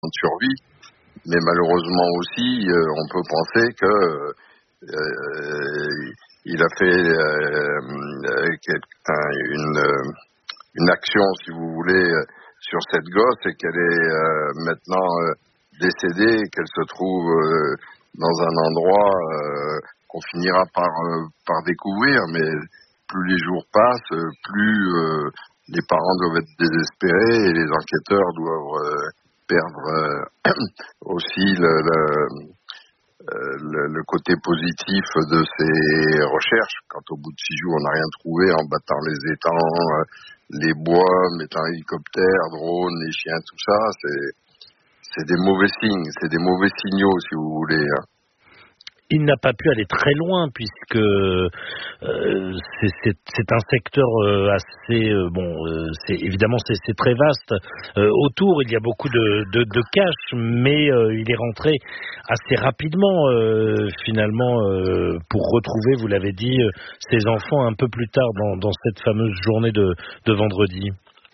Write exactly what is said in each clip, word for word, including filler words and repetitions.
de survie. Mais malheureusement aussi, euh, on peut penser que euh, il a fait euh, une, une action, si vous voulez, sur cette gosse et qu'elle est euh, maintenant euh, décédée, qu'elle se trouve euh, dans un endroit euh, qu'on finira par, euh, par découvrir. Mais plus les jours passent, plus euh, les parents doivent être désespérés et les enquêteurs doivent euh, perdre euh, aussi le, le, le, le côté positif de ces recherches. Quand au bout de six jours on n'a rien trouvé en battant les étangs, euh, les bois, mettant hélicoptères, drones, les chiens, tout ça, c'est, c'est des mauvais signes, c'est des mauvais signaux si vous voulez. Hein. Il n'a pas pu aller très loin puisque euh, c'est, c'est, c'est un secteur euh, assez euh, bon. Euh, c'est évidemment c'est, c'est très vaste. Euh, autour, il y a beaucoup de, de, de caches, mais euh, il est rentré assez rapidement euh, finalement euh, pour retrouver, vous l'avez dit, euh, ses enfants un peu plus tard dans, dans cette fameuse journée de, de vendredi.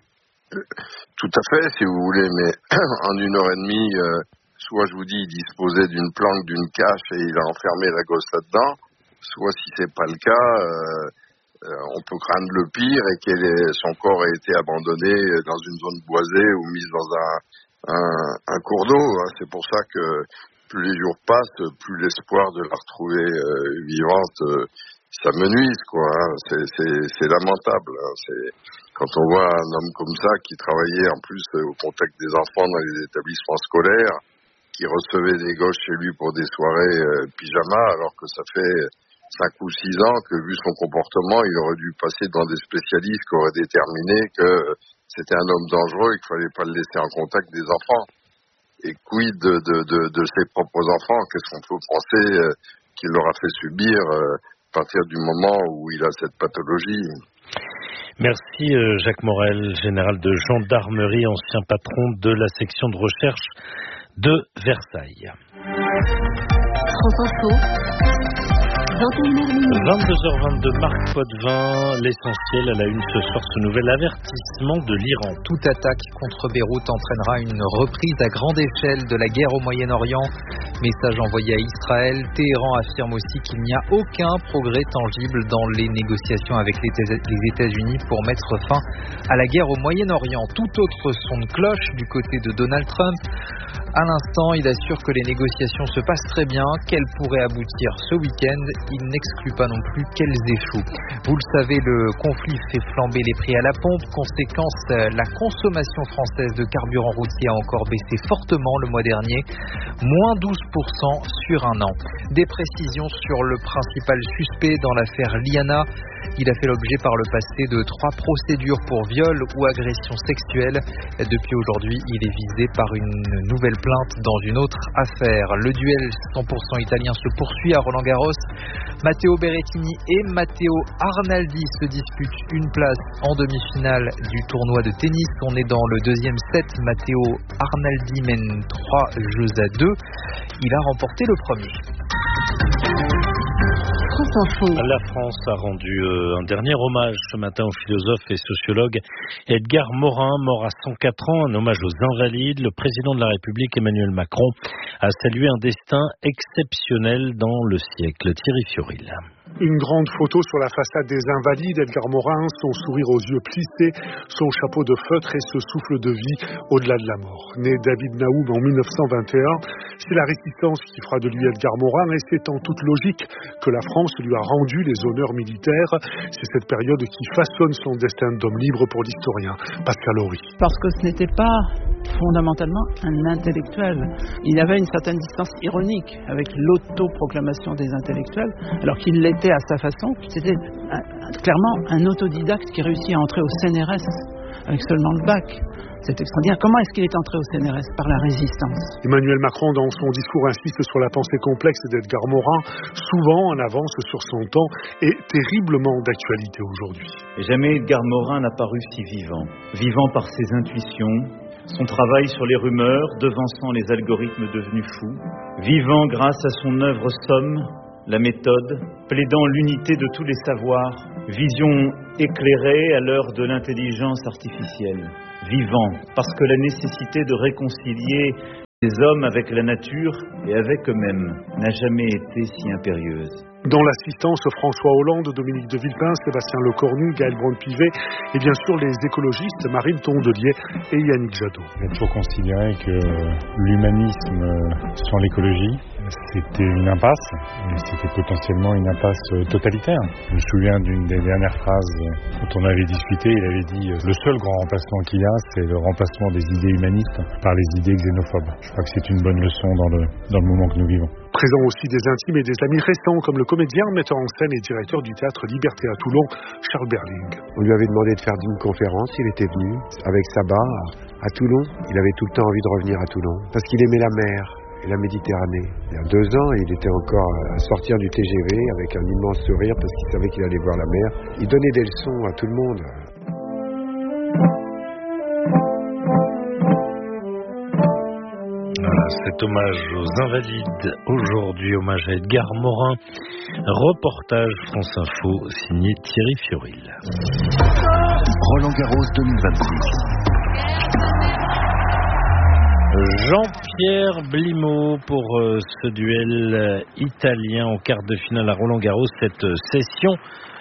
Tout à fait, si vous voulez, mais en une heure et demie. Euh... Soit, je vous dis, il disposait d'une planque, d'une cache et il a enfermé la gosse là-dedans. Soit, si c'est pas le cas, euh, euh, on peut craindre le pire et que son corps ait été abandonné dans une zone boisée ou mis dans un, un, un cours d'eau. Hein. C'est pour ça que plus les jours passent, plus l'espoir de la retrouver euh, vivante euh, s'amenuise, quoi. Hein. C'est, c'est, c'est lamentable. Hein. C'est, quand on voit un homme comme ça qui travaillait en plus au contact des enfants dans les établissements scolaires, qui recevait des gosses chez lui pour des soirées euh, pyjama, alors que ça fait cinq ou six ans que, vu son comportement, il aurait dû passer dans des spécialistes qui auraient déterminé que c'était un homme dangereux et qu'il fallait pas le laisser en contact des enfants. Et quid de, de, de, de ses propres enfants? Qu'est-ce qu'on peut penser euh, qu'il leur a fait subir euh, à partir du moment où il a cette pathologie? Merci Jacques Morel, général de gendarmerie, ancien patron de la section de recherche de Versailles. France Info, vingt et une heures vingt-deux heures vingt-deux, Marc Potvin, l'essentiel à la une ce soir, ce nouvel avertissement de l'Iran. Toute attaque contre Beyrouth entraînera une reprise à grande échelle de la guerre au Moyen-Orient. Message envoyé à Israël. Téhéran affirme aussi qu'il n'y a aucun progrès tangible dans les négociations avec les États-Unis pour mettre fin à la guerre au Moyen-Orient. Tout autre son de cloche du côté de Donald Trump. À l'instant, il assure que les négociations se passent très bien, qu'elles pourraient aboutir ce week-end. Il n'exclut pas non plus qu'elles échouent. Vous le savez, le conflit fait flamber les prix à la pompe. Conséquence, la consommation française de carburant routier a encore baissé fortement le mois dernier, moins douze pour cent sur un an. Des précisions sur le principal suspect dans l'affaire Liana. Il a fait l'objet par le passé de trois procédures pour viol ou agression sexuelle. Depuis aujourd'hui, il est visé par une nouvelle plainte dans une autre affaire. Le duel cent pour cent italien se poursuit à Roland-Garros. Matteo Berrettini et Matteo Arnaldi se disputent une place en demi-finale du tournoi de tennis. On est dans le deuxième set. Matteo Arnaldi mène trois jeux à deux. Il a remporté le premier. La France a rendu euh, un dernier hommage ce matin au philosophe et sociologue Edgar Morin, mort à cent quatre ans, un hommage aux Invalides. Le président de la République, Emmanuel Macron, a salué un destin exceptionnel dans le siècle. Thierry Fioril. Une grande photo sur la façade des Invalides, Edgar Morin, son sourire aux yeux plissés, son chapeau de feutre et ce souffle de vie au-delà de la mort. Né David Naoum en mille neuf cent vingt et un, c'est la résistance qui fera de lui Edgar Morin et c'est en toute logique que la France lui a rendu les honneurs militaires. C'est cette période qui façonne son destin d'homme libre pour l'historien Pascal Horry. Parce que ce n'était pas fondamentalement un intellectuel. Il avait une certaine distance ironique avec l'autoproclamation des intellectuels, alors qu'il l'était à sa façon. C'était un, un, clairement un autodidacte qui réussit à entrer au C N R S avec seulement le bac. C'est extraordinaire. Comment est-ce qu'il est entré au C N R S? Par la résistance. Emmanuel Macron, dans son discours, insiste sur la pensée complexe d'Edgar Morin, souvent en avance sur son temps et terriblement d'actualité aujourd'hui. Jamais Edgar Morin n'a paru si vivant. Vivant par ses intuitions, son travail sur les rumeurs, devançant les algorithmes devenus fous. Vivant grâce à son œuvre Somme, la méthode, plaidant l'unité de tous les savoirs, vision éclairée à l'heure de l'intelligence artificielle, vivant, parce que la nécessité de réconcilier les hommes avec la nature et avec eux-mêmes n'a jamais été si impérieuse. Dans l'assistance, François Hollande, Dominique de Villepin, Sébastien Lecornu, Gaël Braun-Pivet et bien sûr les écologistes Marine Tondelier et Yannick Jadot. Il faut considérer que l'humanisme sans l'écologie, c'était une impasse, et c'était potentiellement une impasse totalitaire. Je me souviens d'une des dernières phrases quand on avait discuté, il avait dit le seul grand remplacement qu'il y a, c'est le remplacement des idées humanistes par les idées xénophobes. Je crois que c'est une bonne leçon dans le, dans le moment que nous vivons. Présent aussi des intimes et des amis récents, comme le comédien, metteur en scène et directeur du théâtre Liberté à Toulon, Charles Berling. On lui avait demandé de faire une conférence, il était venu avec sa barre à Toulon. Il avait tout le temps envie de revenir à Toulon, parce qu'il aimait la mer et la Méditerranée. Il y a deux ans, il était encore à sortir du T G V avec un immense sourire, parce qu'il savait qu'il allait voir la mer. Il donnait des leçons à tout le monde. Voilà, cet hommage aux Invalides, aujourd'hui hommage à Edgar Morin, reportage France Info signé Thierry Fioril. Roland Garros deux mille vingt-six. Jean-Pierre Blimaud pour euh, ce duel euh, italien au quart de finale à Roland Garros, cette euh, session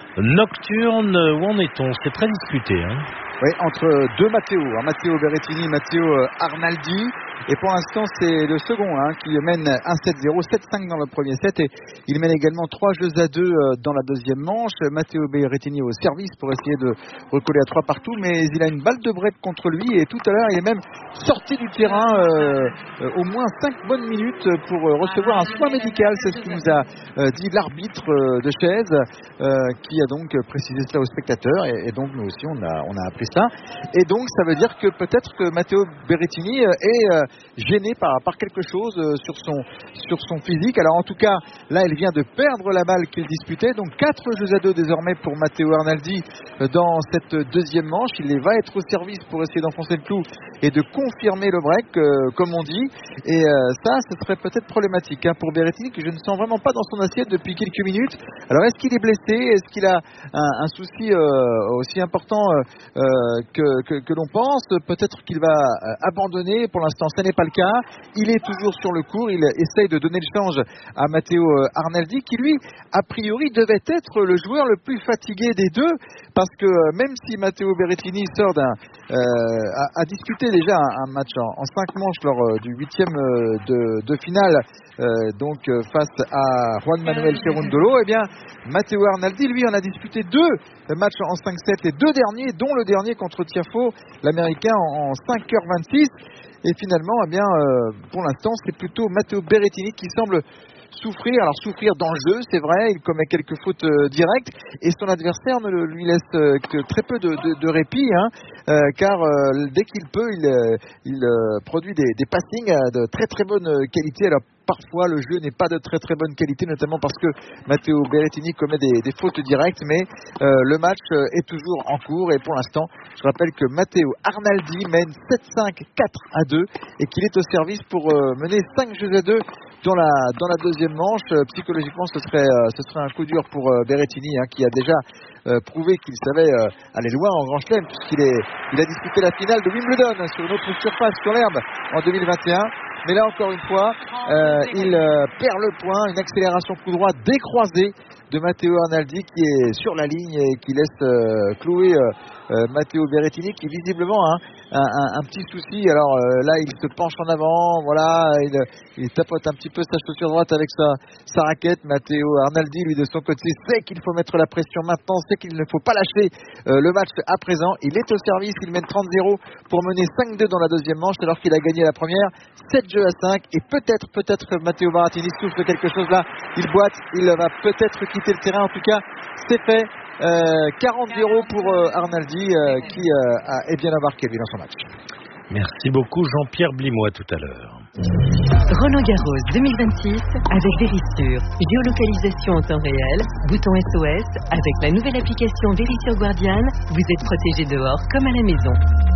nocturne, où en est-on? C'est très disputé, hein. Oui, entre deux Matteo, hein, Matteo Berrettini et Matteo Arnaldi. Et pour l'instant, c'est le second hein, qui mène un sept zéro, sept cinq dans le premier set. Et il mène également trois jeux à deux dans la deuxième manche. Matteo Berrettini au service pour essayer de recoller à trois partout. Mais il a une balle de break contre lui. Et tout à l'heure, il est même sorti du terrain euh, euh, au moins cinq bonnes minutes pour euh, recevoir un soin médical. C'est ce que nous a euh, dit l'arbitre euh, de chaise euh, qui a donc précisé cela aux spectateurs. Et, et donc, nous aussi, on a, on a appris ça. Et donc, ça veut dire que peut-être que Matteo Berrettini est euh, gêné par, par quelque chose euh, sur, son, sur son physique. Alors en tout cas, là il vient de perdre la balle qu'il disputait, donc quatre jeux à deux désormais pour Matteo Arnaldi euh, dans cette deuxième manche. Il va être au service pour essayer d'enfoncer le clou et de confirmer le break euh, comme on dit, et euh, ça ce serait peut-être problématique hein, pour Berrettini, que je ne sens vraiment pas dans son assiette depuis quelques minutes. Alors est-ce qu'il est blessé, est-ce qu'il a un, un souci euh, aussi important euh, que, que, que l'on pense? Peut-être qu'il va euh, abandonner. Pour l'instant ce n'est pas le cas. Il est toujours sur le court, il essaye de donner le change à Matteo Arnaldi, qui lui a priori devait être le joueur le plus fatigué des deux, parce que même si Matteo Berrettini sort d'un euh, a, a disputé déjà un, un match en, en cinq manches lors euh, du huitième euh, de, de finale euh, donc euh, face à Juan Manuel Cerundolo, et eh bien Matteo Arnaldi lui en a disputé deux matchs en cinq sept, et deux derniers, dont le dernier contre Tiafoe, l'américain, en, en cinq heures vingt-six. Et finalement, eh bien, euh, pour l'instant, c'est plutôt Matteo Berrettini qui semble souffrir. Alors souffrir dans le jeu, c'est vrai, il commet quelques fautes euh, directes, et son adversaire ne lui laisse euh, que très peu de, de, de répit, hein, euh, car euh, dès qu'il peut, il, euh, il euh, produit des, des passings de très très bonne qualité. Alors parfois le jeu n'est pas de très très bonne qualité, notamment parce que Matteo Berrettini commet des, des fautes directes, mais euh, le match est toujours en cours, et pour l'instant je rappelle que Matteo Arnaldi mène sept cinq, quatre à deux, et qu'il est au service pour euh, mener cinq jeux à deux dans la, dans la deuxième manche. Euh, psychologiquement ce serait, euh, ce serait un coup dur pour euh, Berrettini, hein, qui a déjà euh, prouvé qu'il savait euh, aller loin en Grand Chelem, puisqu'il est, il a disputé la finale de Wimbledon sur une autre surface, sur l'herbe, en deux mille vingt et un. Mais là encore une fois, euh, il euh, perd le point, une accélération coup droit décroisée de Matteo Arnaldi qui est sur la ligne et qui laisse euh, clouer euh, euh, Matteo Berrettini, qui visiblement a un, un, un petit souci. Alors euh, là il se penche en avant, voilà, il, il tapote un petit peu sa chaussure droite avec sa, sa raquette. Matteo Arnaldi lui de son côté sait qu'il faut mettre la pression maintenant, sait qu'il ne faut pas lâcher euh, le match à présent. Il est au service, il mène trente zéro pour mener cinq deux dans la deuxième manche, alors qu'il a gagné la première, sept jeux à cinq, et peut-être, peut-être Matteo Berrettini souffle quelque chose là, il boite, il va peut-être quitter le terrain. En tout cas c'est fait, euh, quarante zéro pour euh, Arnaldi euh, qui euh, a, est bien embarqué lui dans son match. Merci beaucoup Jean-Pierre Blimaud, à tout à l'heure. Roland Garros deux mille vingt-six avec Verisure. Géolocalisation en temps réel, bouton S O S. Avec la nouvelle application Verisure Guardian, vous êtes protégé dehors comme à la maison.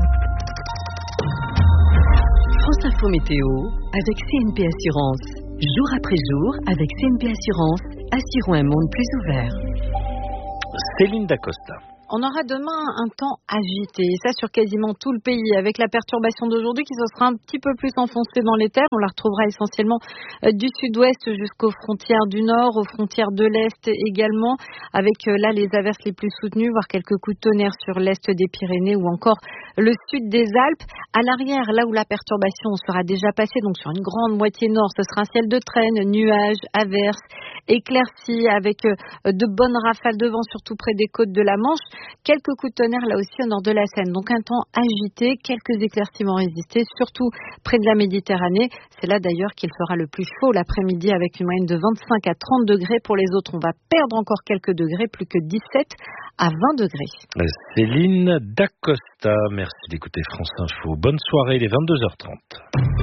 France Info Météo avec C N P Assurance. Jour après jour, avec C N P Assurance, Assurons un monde plus ouvert. Céline Dacosta. On aura demain un temps agité, et ça sur quasiment tout le pays, avec la perturbation d'aujourd'hui qui se sera un petit peu plus enfoncée dans les terres. On la retrouvera essentiellement du sud-ouest jusqu'aux frontières du nord, aux frontières de l'est également, avec là les averses les plus soutenues, voire quelques coups de tonnerre sur l'est des Pyrénées ou encore le sud des Alpes. À l'arrière, là où la perturbation sera déjà passée, donc sur une grande moitié nord, ce sera un ciel de traîne, nuages, averses, éclaircies, avec de bonnes rafales de vent, surtout près des côtes de la Manche. Quelques coups de tonnerre là aussi au nord de la Seine. Donc un temps agité, quelques éclaircies vont résister, surtout près de la Méditerranée. C'est là d'ailleurs qu'il fera le plus chaud l'après-midi avec une moyenne de vingt-cinq à trente degrés. Pour les autres, on va perdre encore quelques degrés, plus que dix-sept à vingt degrés. Céline Dacosta, merci d'écouter France Info. Bonne soirée, il est vingt-deux heures trente.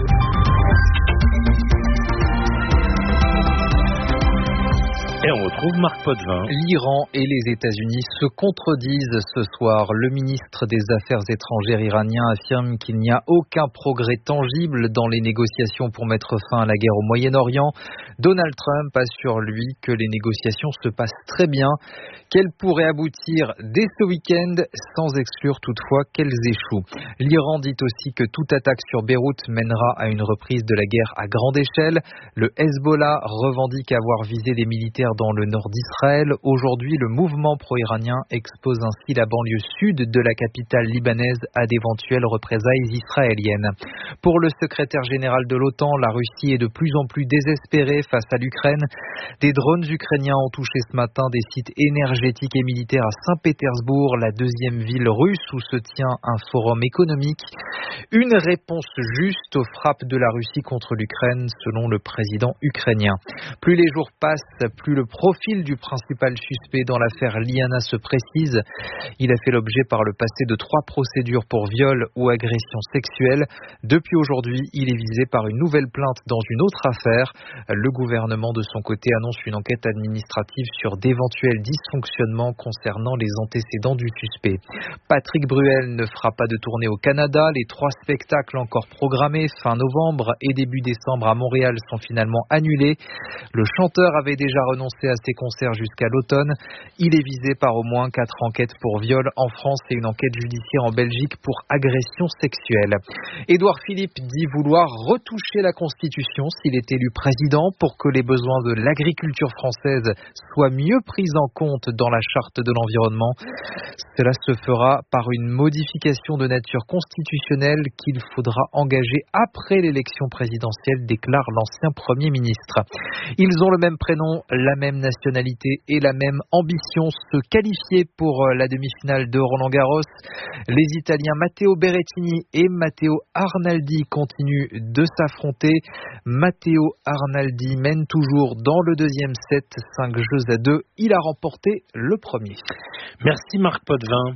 Et on retrouve Marc Potvin. L'Iran et les États-Unis se contredisent ce soir. Le ministre des Affaires étrangères iranien affirme qu'il n'y a aucun progrès tangible dans les négociations pour mettre fin à la guerre au Moyen-Orient. Donald Trump assure, lui, que les négociations se passent très bien, qu'elles pourraient aboutir dès ce week-end, sans exclure toutefois qu'elles échouent. L'Iran dit aussi que toute attaque sur Beyrouth mènera à une reprise de la guerre à grande échelle. Le Hezbollah revendique avoir visé des militaires dans le nord d'Israël. Aujourd'hui, le mouvement pro-iranien expose ainsi la banlieue sud de la capitale libanaise à d'éventuelles représailles israéliennes. Pour le secrétaire général de l'OTAN, la Russie est de plus en plus désespérée face à l'Ukraine. Des drones ukrainiens ont touché ce matin des sites énergétiques et militaires à Saint-Pétersbourg, la deuxième ville russe où se tient un forum économique. Une réponse juste aux frappes de la Russie contre l'Ukraine, selon le président ukrainien. Plus les jours passent, plus le profil du principal suspect dans l'affaire Liana se précise. Il a fait l'objet par le passé de trois procédures pour viol ou agression sexuelle. Depuis aujourd'hui, il est visé par une nouvelle plainte dans une autre affaire. Le gouvernement, de son côté, annonce une enquête administrative sur d'éventuels dysfonctionnements concernant les antécédents du suspect. Patrick Bruel ne fera pas de tournée au Canada. Les trois spectacles encore programmés fin novembre et début décembre à Montréal sont finalement annulés. Le chanteur avait déjà renoncé à ses concerts jusqu'à l'automne. Il est visé par au moins quatre enquêtes pour viol en France et une enquête judiciaire en Belgique pour agression sexuelle. Édouard Philippe dit vouloir retoucher la Constitution s'il est élu président pour que les besoins de l'agriculture française soient mieux pris en compte dans la charte de l'environnement. Cela se fera par une modification de nature constitutionnelle qu'il faudra engager après l'élection présidentielle, déclare l'ancien Premier ministre. Ils ont le même prénom, la même nationalité et la même ambition, se qualifier pour la demi-finale de Roland-Garros. Les Italiens Matteo Berrettini et Matteo Arnaldi continuent de s'affronter. Matteo Arnaldi mène toujours dans le deuxième set, cinq jeux à deux. Il a remporté le premier. Merci Marc Potvin.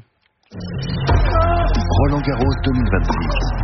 Roland-Garros deux mille vingt-six.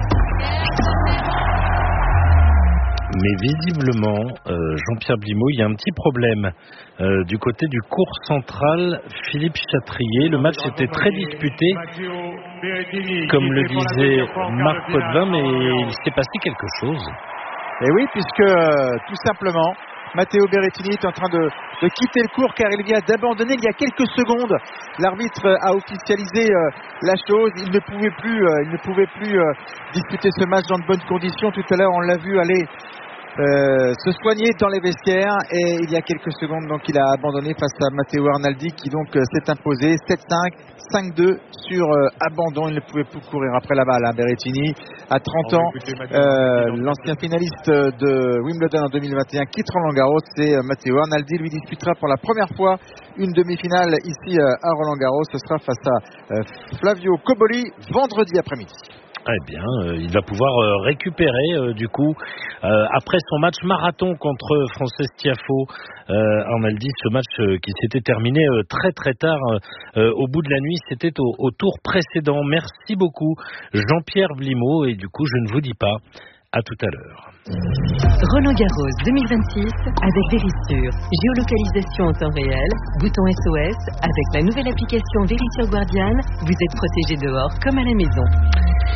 Mais visiblement, euh, Jean-Pierre Blimaud, il y a un petit problème euh, du côté du court central Philippe Chatrier. Le match était très disputé, comme le disait Marc Potvin, mais il s'est passé quelque chose. Et oui, puisque euh, tout simplement, Matteo Berrettini est en train de, de quitter le court car il vient d'abandonner il y a quelques secondes. L'arbitre a officialisé euh, la chose. Il ne pouvait plus, euh, il ne pouvait plus euh, disputer ce match dans de bonnes conditions. Tout à l'heure, on l'a vu aller Euh, se soigner dans les vestiaires et il y a quelques secondes donc il a abandonné face à Matteo Arnaldi qui donc euh, s'est imposé sept cinq, cinq deux sur euh, abandon. Il ne pouvait plus courir après la balle. hein. Berrettini à trente ans, euh, l'ancien finaliste de Wimbledon en deux mille vingt et un quitte Roland-Garros et euh, Matteo Arnaldi lui disputera pour la première fois une demi-finale ici euh, à Roland-Garros. Ce sera face à euh, Flavio Cobolli vendredi après-midi. Eh bien, euh, il va pouvoir euh, récupérer euh, du coup euh, après son match marathon contre Frances Tiafoe. Euh, Arnaldi, ce match euh, qui s'était terminé euh, très très tard euh, au bout de la nuit, c'était au, au tour précédent. Merci beaucoup Jean-Pierre Blimaud et du coup je ne vous dis pas à tout à l'heure. Roland-Garros deux mille vingt-six avec Verisure. Géolocalisation en temps réel, bouton S O S. Avec la nouvelle application Verisure Guardian, vous êtes protégé dehors comme à la maison.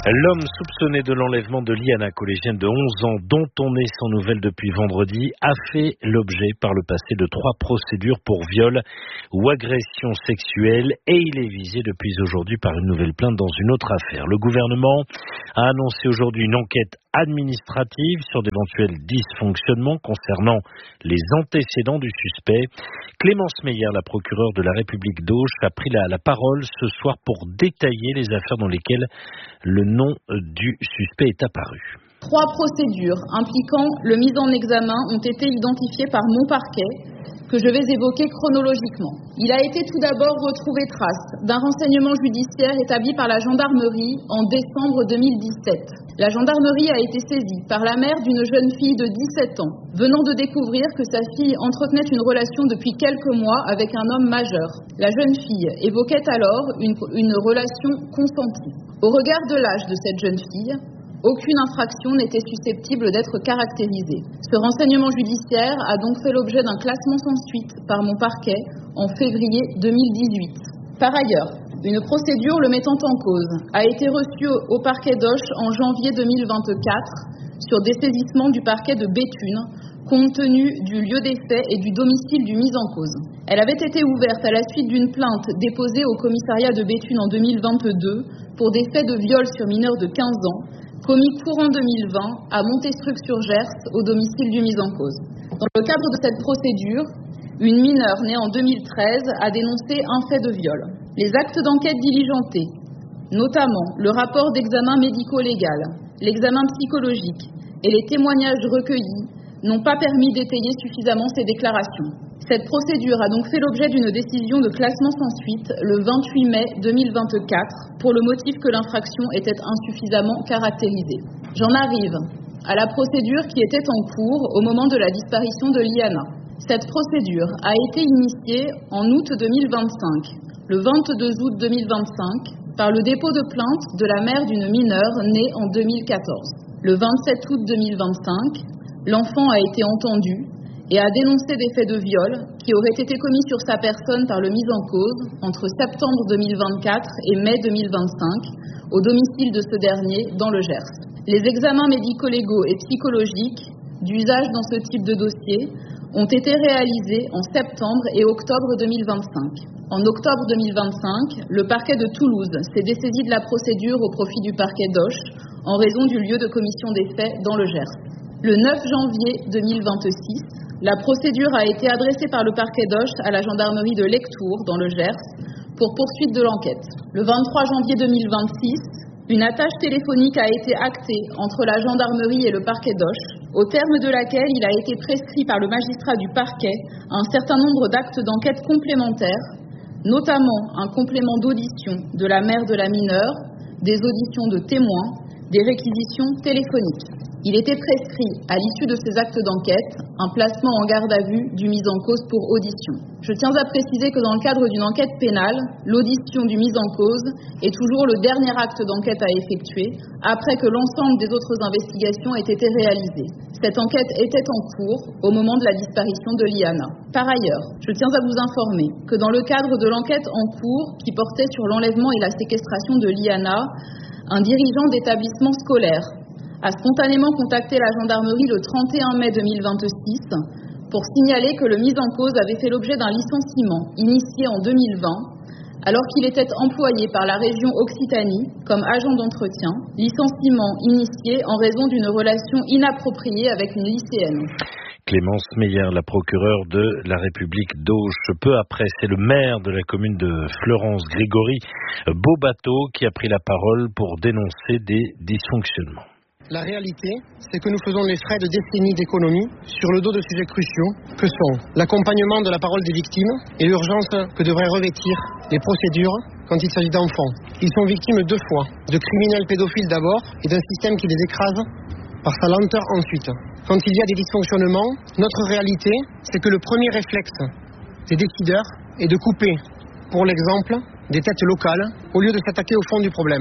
L'homme soupçonné de l'enlèvement de Liana, collégienne de onze ans, dont on est sans nouvelles depuis vendredi, a fait l'objet par le passé de trois procédures pour viol ou agression sexuelle et il est visé depuis aujourd'hui par une nouvelle plainte dans une autre affaire. Le gouvernement a annoncé aujourd'hui une enquête administrative sur d'éventuels dysfonctionnements concernant les antécédents du suspect. Clémence Meyer, la procureure de la République d'Auch, a pris la, la parole ce soir pour détailler les affaires dans lesquelles le nom du suspect est apparu. Trois procédures impliquant le mis en examen ont été identifiées par mon parquet, que je vais évoquer chronologiquement. Il a été tout d'abord retrouvé trace d'un renseignement judiciaire établi par la gendarmerie en décembre deux mille dix-sept. La gendarmerie a été saisie par la mère d'une jeune fille de dix-sept ans, venant de découvrir que sa fille entretenait une relation depuis quelques mois avec un homme majeur. La jeune fille évoquait alors une, une relation consentie. Au regard de l'âge de cette jeune fille, aucune infraction n'était susceptible d'être caractérisée. Ce renseignement judiciaire a donc fait l'objet d'un classement sans suite par mon parquet en février deux mille dix-huit. Par ailleurs, une procédure le mettant en cause a été reçue au parquet d'Auch en janvier deux mille vingt-quatre sur dessaisissement du parquet de Béthune, compte tenu du lieu des faits et du domicile du mis en cause. Elle avait été ouverte à la suite d'une plainte déposée au commissariat de Béthune en deux mille vingt-deux pour des faits de viol sur mineurs de quinze ans, commis courant deux mille vingt à Montestruc-sur-Gers, au domicile du mis en cause. Dans le cadre de cette procédure, une mineure née en deux mille treize a dénoncé un fait de viol. Les actes d'enquête diligentés, notamment le rapport d'examen médico-légal, l'examen psychologique et les témoignages recueillis, n'ont pas permis d'étayer suffisamment ces déclarations. Cette procédure a donc fait l'objet d'une décision de classement sans suite le vingt-huit mai deux mille vingt-quatre pour le motif que l'infraction était insuffisamment caractérisée. J'en arrive à la procédure qui était en cours au moment de la disparition de Liana. Cette procédure a été initiée en août deux mille vingt-cinq, le vingt-deux août deux mille vingt-cinq, par le dépôt de plainte de la mère d'une mineure née en deux mille quatorze. Le vingt-sept août deux mille vingt-cinq, l'enfant a été entendu et a dénoncé des faits de viol qui auraient été commis sur sa personne par le mis en cause entre septembre deux mille vingt-quatre et mai deux mille vingt-cinq au domicile de ce dernier dans le Gers. Les examens médico-légaux et psychologiques d'usage dans ce type de dossier ont été réalisés en septembre et octobre deux mille vingt-cinq. En octobre deux mille vingt-cinq, le parquet de Toulouse s'est dessaisi de la procédure au profit du parquet d'Auch en raison du lieu de commission des faits dans le Gers. Le neuf janvier deux mille vingt-six, la procédure a été adressée par le parquet d'Auch à la gendarmerie de Lectoure, dans le Gers, pour poursuite de l'enquête. Le vingt-trois janvier deux mille vingt-six, une attache téléphonique a été actée entre la gendarmerie et le parquet d'Auch, au terme de laquelle il a été prescrit par le magistrat du parquet un certain nombre d'actes d'enquête complémentaires, notamment un complément d'audition de la mère de la mineure, des auditions de témoins, des réquisitions téléphoniques. Il était prescrit, à l'issue de ces actes d'enquête, un placement en garde à vue du mis en cause pour audition. Je tiens à préciser que dans le cadre d'une enquête pénale, l'audition du mis en cause est toujours le dernier acte d'enquête à effectuer, après que l'ensemble des autres investigations aient été réalisées. Cette enquête était en cours au moment de la disparition de Liana. Par ailleurs, je tiens à vous informer que dans le cadre de l'enquête en cours qui portait sur l'enlèvement et la séquestration de Liana, un dirigeant d'établissement scolaire a spontanément contacté la gendarmerie le trente et un mai deux mille vingt-six pour signaler que le mis en cause avait fait l'objet d'un licenciement initié en deux mille vingt alors qu'il était employé par la région Occitanie comme agent d'entretien, licenciement initié en raison d'une relation inappropriée avec une lycéenne. Clémence Meyer, la procureure de la République d'Auch. Peu après, c'est le maire de la commune de Fleurance, Grégory Beaubateau, qui a pris la parole pour dénoncer des dysfonctionnements. La réalité, c'est que nous faisons les frais de décennies d'économie sur le dos de sujets cruciaux que sont l'accompagnement de la parole des victimes et l'urgence que devraient revêtir les procédures quand il s'agit d'enfants. Ils sont victimes deux fois, de criminels pédophiles d'abord et d'un système qui les écrase par sa lenteur ensuite. Quand il y a des dysfonctionnements, notre réalité, c'est que le premier réflexe des décideurs est de couper, pour l'exemple, des têtes locales au lieu de s'attaquer au fond du problème.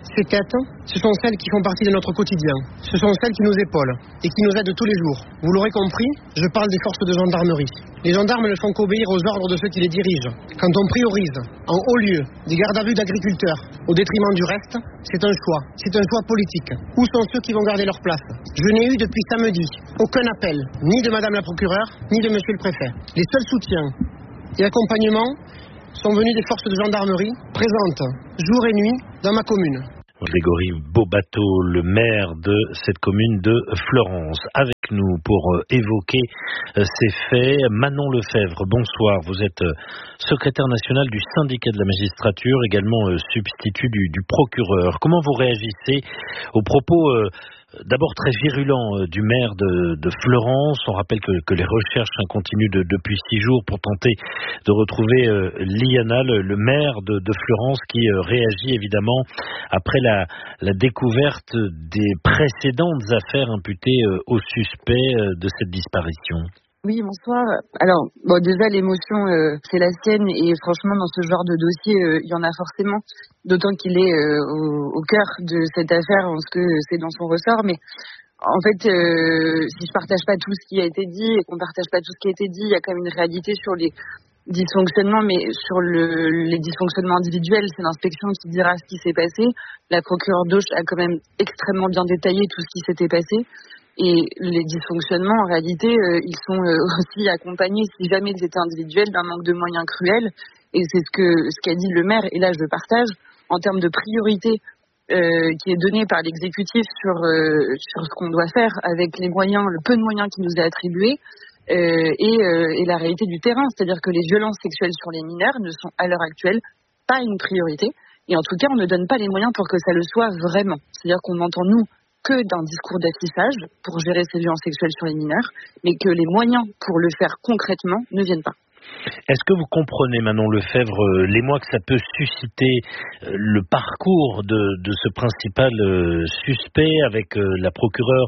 Ces quêtes, ce sont celles qui font partie de notre quotidien. Ce sont celles qui nous épaulent et qui nous aident tous les jours. Vous l'aurez compris, je parle des forces de gendarmerie. Les gendarmes ne font qu'obéir aux ordres de ceux qui les dirigent. Quand on priorise, en haut lieu, des gardes à vue d'agriculteurs au détriment du reste, c'est un choix. C'est un choix politique. Où sont ceux qui vont garder leur place? Je n'ai eu depuis samedi aucun appel, ni de Madame la procureure, ni de Monsieur le préfet. Les seuls soutiens et accompagnements sont venus des forces de gendarmerie présentes jour et nuit dans ma commune. Grégory Beaubateau, le maire de cette commune de Fleurance, avec nous pour évoquer ces faits. Manon Lefebvre, bonsoir. Vous êtes secrétaire national du syndicat de la magistrature, également substitut du, du procureur. Comment vous réagissez aux propos euh, d'abord très virulent du maire de, de Fleurance? On rappelle que, que les recherches hein, continuent de, depuis six jours pour tenter de retrouver euh, Liana, le, le maire de, de Fleurance, qui euh, réagit évidemment après la, la découverte des précédentes affaires imputées euh, aux suspects euh, de cette disparition. Oui, bonsoir. Alors, bon, déjà, l'émotion, euh, c'est la sienne, et franchement, dans ce genre de dossier, euh, il y en a forcément, d'autant qu'il est euh, au, au cœur de cette affaire, parce que c'est dans son ressort, mais en fait, euh, si je partage pas tout ce qui a été dit, et qu'on partage pas tout ce qui a été dit, il y a quand même une réalité sur les dysfonctionnements, mais sur le, les dysfonctionnements individuels, c'est l'inspection qui dira ce qui s'est passé. La procureure d'Auch a quand même extrêmement bien détaillé tout ce qui s'était passé. Et les dysfonctionnements, en réalité, euh, ils sont euh, aussi accompagnés, si jamais ils étaient individuels, d'un manque de moyens cruel. Et c'est ce que ce qu'a dit le maire, et là je le partage, en termes de priorité euh, qui est donnée par l'exécutif sur, euh, sur ce qu'on doit faire avec les moyens, le peu de moyens qui nous est attribué, euh, et, euh, et la réalité du terrain. C'est-à-dire que les violences sexuelles sur les mineurs ne sont à l'heure actuelle pas une priorité. Et en tout cas, on ne donne pas les moyens pour que ça le soit vraiment. C'est-à-dire qu'on entend, nous, que d'un discours d'affichage pour gérer ces violences sexuelles sur les mineurs, mais que les moyens pour le faire concrètement ne viennent pas. Est-ce que vous comprenez, Manon Lefebvre, l'émoi que ça peut susciter, le parcours de, de ce principal suspect avec la procureure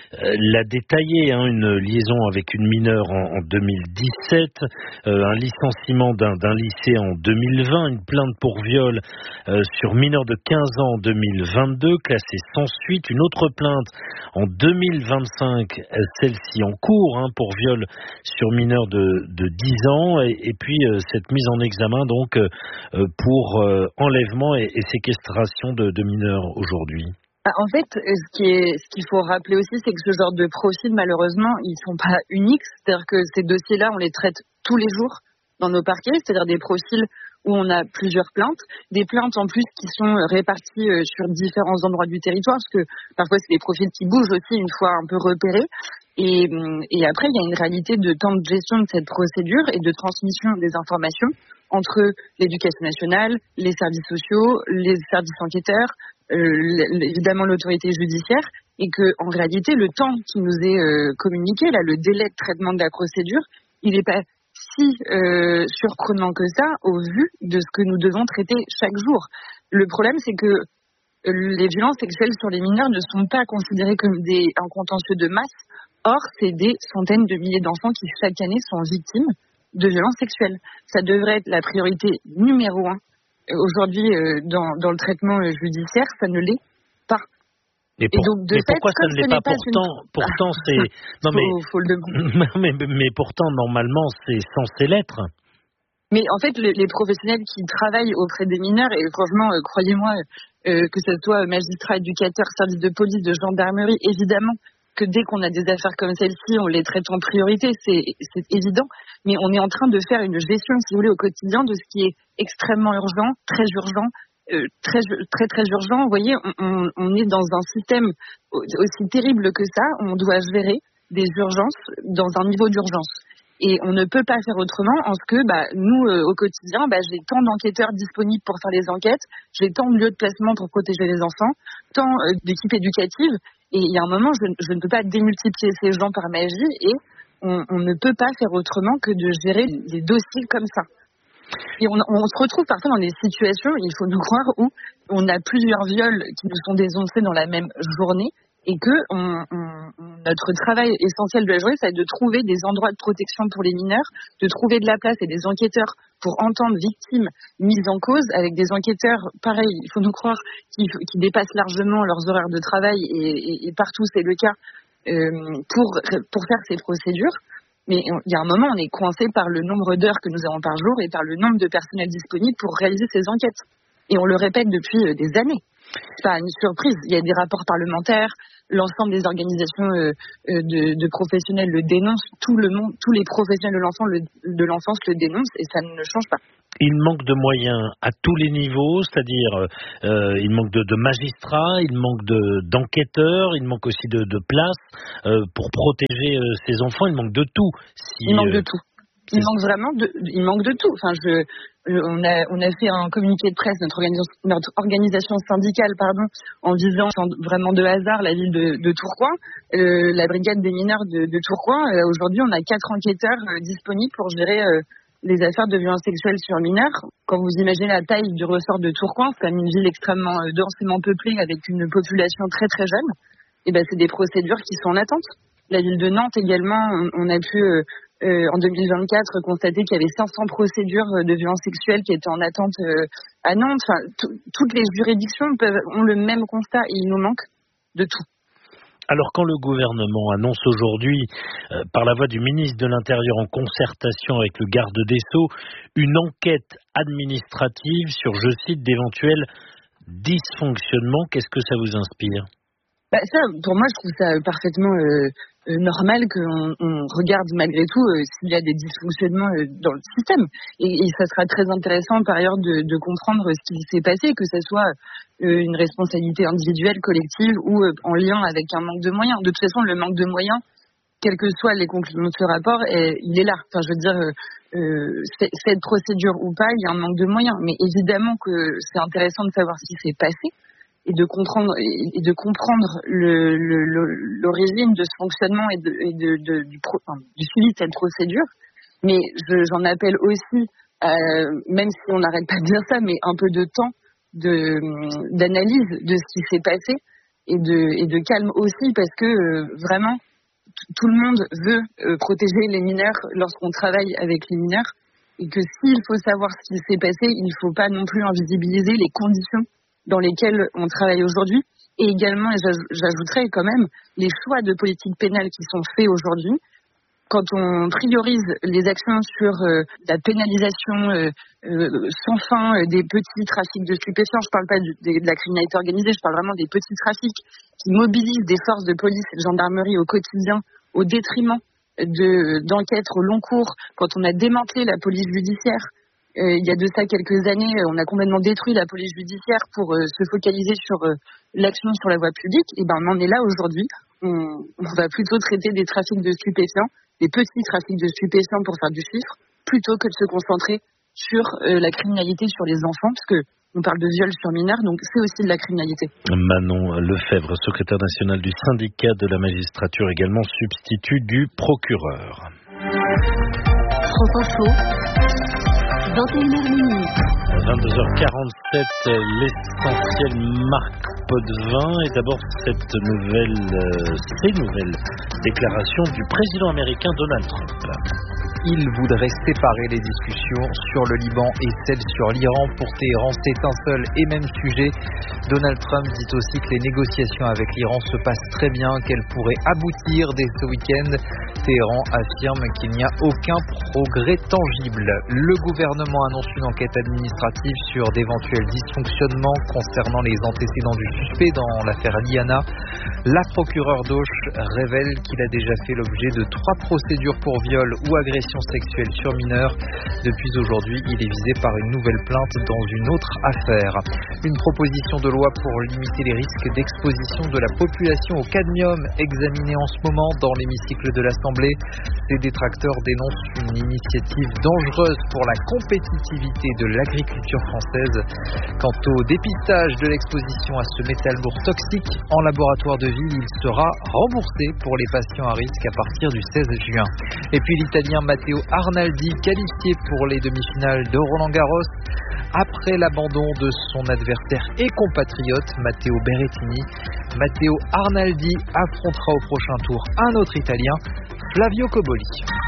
l'a détaillé, hein, une liaison avec une mineure en, en deux mille dix-sept, euh, un licenciement d'un, d'un lycée en deux mille vingt, une plainte pour viol euh, sur mineur de quinze ans en deux mille vingt-deux, classée sans suite, une autre plainte en deux mille vingt-cinq, celle-ci en cours hein, pour viol sur mineur de, de dix ans, et, et puis euh, cette mise en examen donc euh, pour euh, enlèvement et, et séquestration de, de mineurs aujourd'hui. En fait, ce qui est, ce qu'il faut rappeler aussi, c'est que ce genre de profils, malheureusement, ils sont pas uniques. C'est-à-dire que ces dossiers-là, on les traite tous les jours dans nos parquets, c'est-à-dire des profils où on a plusieurs plaintes, des plaintes en plus qui sont réparties sur différents endroits du territoire, parce que parfois c'est des profils qui bougent aussi une fois un peu repérés. Et, et après, il y a une réalité de temps de gestion de cette procédure et de transmission des informations entre l'éducation nationale, les services sociaux, les services enquêteurs, euh, évidemment l'autorité judiciaire, et que en réalité, le temps qui nous est euh, communiqué, là, le délai de traitement de la procédure, il n'est pas si euh, surprenant que ça au vu de ce que nous devons traiter chaque jour. Le problème, c'est que les violences sexuelles sur les mineurs ne sont pas considérées comme des, un contentieux de masse. Or, c'est des centaines de milliers d'enfants qui, chaque année, sont victimes de violences sexuelles. Ça devrait être la priorité numéro un. Aujourd'hui, euh, dans, dans le traitement euh, judiciaire, ça ne l'est pas. Et, pour, et donc, de mais fait, pourquoi ça ne l'est pas, pas pourtant, une... pourtant c'est non faut, mais, faut le mais mais pourtant normalement c'est censé l'être. Mais en fait, le, les professionnels qui travaillent auprès des mineurs, et franchement, euh, croyez-moi, euh, que ce soit magistrats, éducateurs, services de police, de gendarmerie, évidemment que dès qu'on a des affaires comme celle-ci, on les traite en priorité, c'est, c'est évident. Mais on est en train de faire une gestion, si vous voulez, au quotidien de ce qui est extrêmement urgent, très urgent, euh, très très très urgent. Vous voyez, on, on, on est dans un système aussi terrible que ça. On doit gérer des urgences dans un niveau d'urgence. Et on ne peut pas faire autrement en ce que bah, nous, euh, au quotidien, bah, j'ai tant d'enquêteurs disponibles pour faire les enquêtes, j'ai tant de lieux de placement pour protéger les enfants, tant euh, d'équipes éducatives. Et il y a un moment, je, je ne peux pas démultiplier ces gens par magie et on, on ne peut pas faire autrement que de gérer des dossiers comme ça. Et on, on se retrouve parfois dans des situations, il faut nous croire, où on a plusieurs viols qui nous sont dénoncés dans la même journée et que on, on, notre travail essentiel de la journée, ça va être de trouver des endroits de protection pour les mineurs, de trouver de la place et des enquêteurs pour entendre victimes mises en cause, avec des enquêteurs, pareil, il faut nous croire, qui, qui dépassent largement leurs horaires de travail, et, et, et partout c'est le cas, euh, pour, pour faire ces procédures. Mais il y a un moment, on est coincé par le nombre d'heures que nous avons par jour et par le nombre de personnels disponibles pour réaliser ces enquêtes. Et on le répète depuis des années. C'est pas une surprise. Il y a des rapports parlementaires, l'ensemble des organisations euh, de, de professionnels le dénoncent, tout le monde, tous les professionnels de l'enfance le, de l'enfance le dénoncent, et ça ne change pas. Il manque de moyens à tous les niveaux, c'est-à-dire euh, il manque de, de magistrats, il manque de, d'enquêteurs, il manque aussi de, de places euh, pour protéger euh, ces enfants. Il manque de tout. Si, il manque euh, de tout. Il manque vraiment de, il manque de tout. Enfin, je, je, on a, on a fait un communiqué de presse, notre organisation, notre organisation syndicale, pardon, en visant vraiment de hasard la ville de, de Tourcoing, euh, la brigade des mineurs de, de Tourcoing. Euh, aujourd'hui, on a quatre enquêteurs euh, disponibles pour gérer euh, les affaires de violence sexuelle sur mineurs. Quand vous imaginez la taille du ressort de Tourcoing, c'est quand même une ville extrêmement euh, densément peuplée avec une population très très jeune. Et ben, c'est des procédures qui sont en attente. La ville de Nantes également, on, on a pu euh, Euh, en deux mille vingt-quatre, constater qu'il y avait cinq cents procédures de violences sexuelles qui étaient en attente euh, à Nantes. Enfin, toutes les juridictions peuvent, ont le même constat, et il nous manque de tout. Alors, quand le gouvernement annonce aujourd'hui, euh, par la voix du ministre de l'Intérieur en concertation avec le garde des Sceaux, une enquête administrative sur, je cite, d'éventuels dysfonctionnements, qu'est-ce que ça vous inspire ? Bah ça, pour moi, je trouve ça parfaitement euh, euh, normal qu'on on regarde malgré tout euh, s'il y a des dysfonctionnements euh, dans le système. Et, et ça sera très intéressant par ailleurs de, de comprendre ce qui s'est passé, que ce soit euh, une responsabilité individuelle, collective ou euh, en lien avec un manque de moyens. De toute façon, le manque de moyens, quelles que soient les conclusions de ce rapport, est, il est là. Enfin, je veux dire, euh, euh, cette procédure ou pas, il y a un manque de moyens. Mais évidemment que c'est intéressant de savoir ce qui s'est passé, et de comprendre et de comprendre le, le, le, l'origine de ce fonctionnement et, de, et de, de, du, pro, enfin, du suivi de cette procédure. Mais je, j'en appelle aussi, euh, même si on n'arrête pas de dire ça, mais un peu de temps de, d'analyse de ce qui s'est passé, et de, et de calme aussi, parce que euh, vraiment t- tout le monde veut euh, protéger les mineurs lorsqu'on travaille avec les mineurs, et que s'il faut savoir ce qui s'est passé, il ne faut pas non plus invisibiliser les conditions dans lesquels on travaille aujourd'hui, et également, et j'ajouterais quand même, les choix de politique pénale qui sont faits aujourd'hui. Quand on priorise les actions sur euh, la pénalisation euh, euh, sans fin euh, des petits trafics de stupéfiants, je ne parle pas du, de, de la criminalité organisée, je parle vraiment des petits trafics qui mobilisent des forces de police et de gendarmerie au quotidien, au détriment de, d'enquêtes au long cours. Quand on a démantelé la police judiciaire, Euh, il y a de ça quelques années, on a complètement détruit la police judiciaire pour euh, se focaliser sur euh, l'action sur la voie publique. Et ben, on en est là aujourd'hui. On, on va plutôt traiter des trafics de stupéfiants, des petits trafics de stupéfiants pour faire du chiffre, plutôt que de se concentrer sur euh, la criminalité sur les enfants, parce que on parle de viol sur mineurs, donc c'est aussi de la criminalité. Manon Lefebvre, secrétaire nationale du syndicat de la magistrature, également substitut du procureur. France Info. vingt et une heures vingt-deux heures quarante-sept, l'essentiel Marc Potvin. Et d'abord, cette nouvelle, euh, ces nouvelles déclarations du président américain Donald Trump. Il voudrait séparer les discussions sur le Liban et celles sur l'Iran. Pour Téhéran, c'est un seul et même sujet. Donald Trump dit aussi que les négociations avec l'Iran se passent très bien, qu'elles pourraient aboutir dès ce week-end. Téhéran affirme qu'il n'y a aucun progrès tangible. Le gouvernement annonce une enquête administrative sur d'éventuels dysfonctionnements concernant les antécédents du suspect dans l'affaire Liana. La procureure d'Auch révèle qu'il a déjà fait l'objet de trois procédures pour viol ou agression sexuelle sur mineurs. Depuis aujourd'hui, il est visé par une nouvelle plainte dans une autre affaire. Une proposition de loi pour limiter les risques d'exposition de la population au cadmium examinée en ce moment dans l'hémicycle de l'Assemblée. Les détracteurs dénoncent une initiative dangereuse pour la compétitivité de l'agriculture française. Quant au dépistage de l'exposition à ce métal lourd toxique en laboratoire de ville, il sera remboursé pour les patients à risque à partir du seize juin. Et puis l'Italien Matteo Arnaldi, qualifié pour les demi-finales de Roland-Garros. Après l'abandon de son adversaire et compatriote Matteo Berrettini, Matteo Arnaldi affrontera au prochain tour un autre Italien, Flavio Cobolli.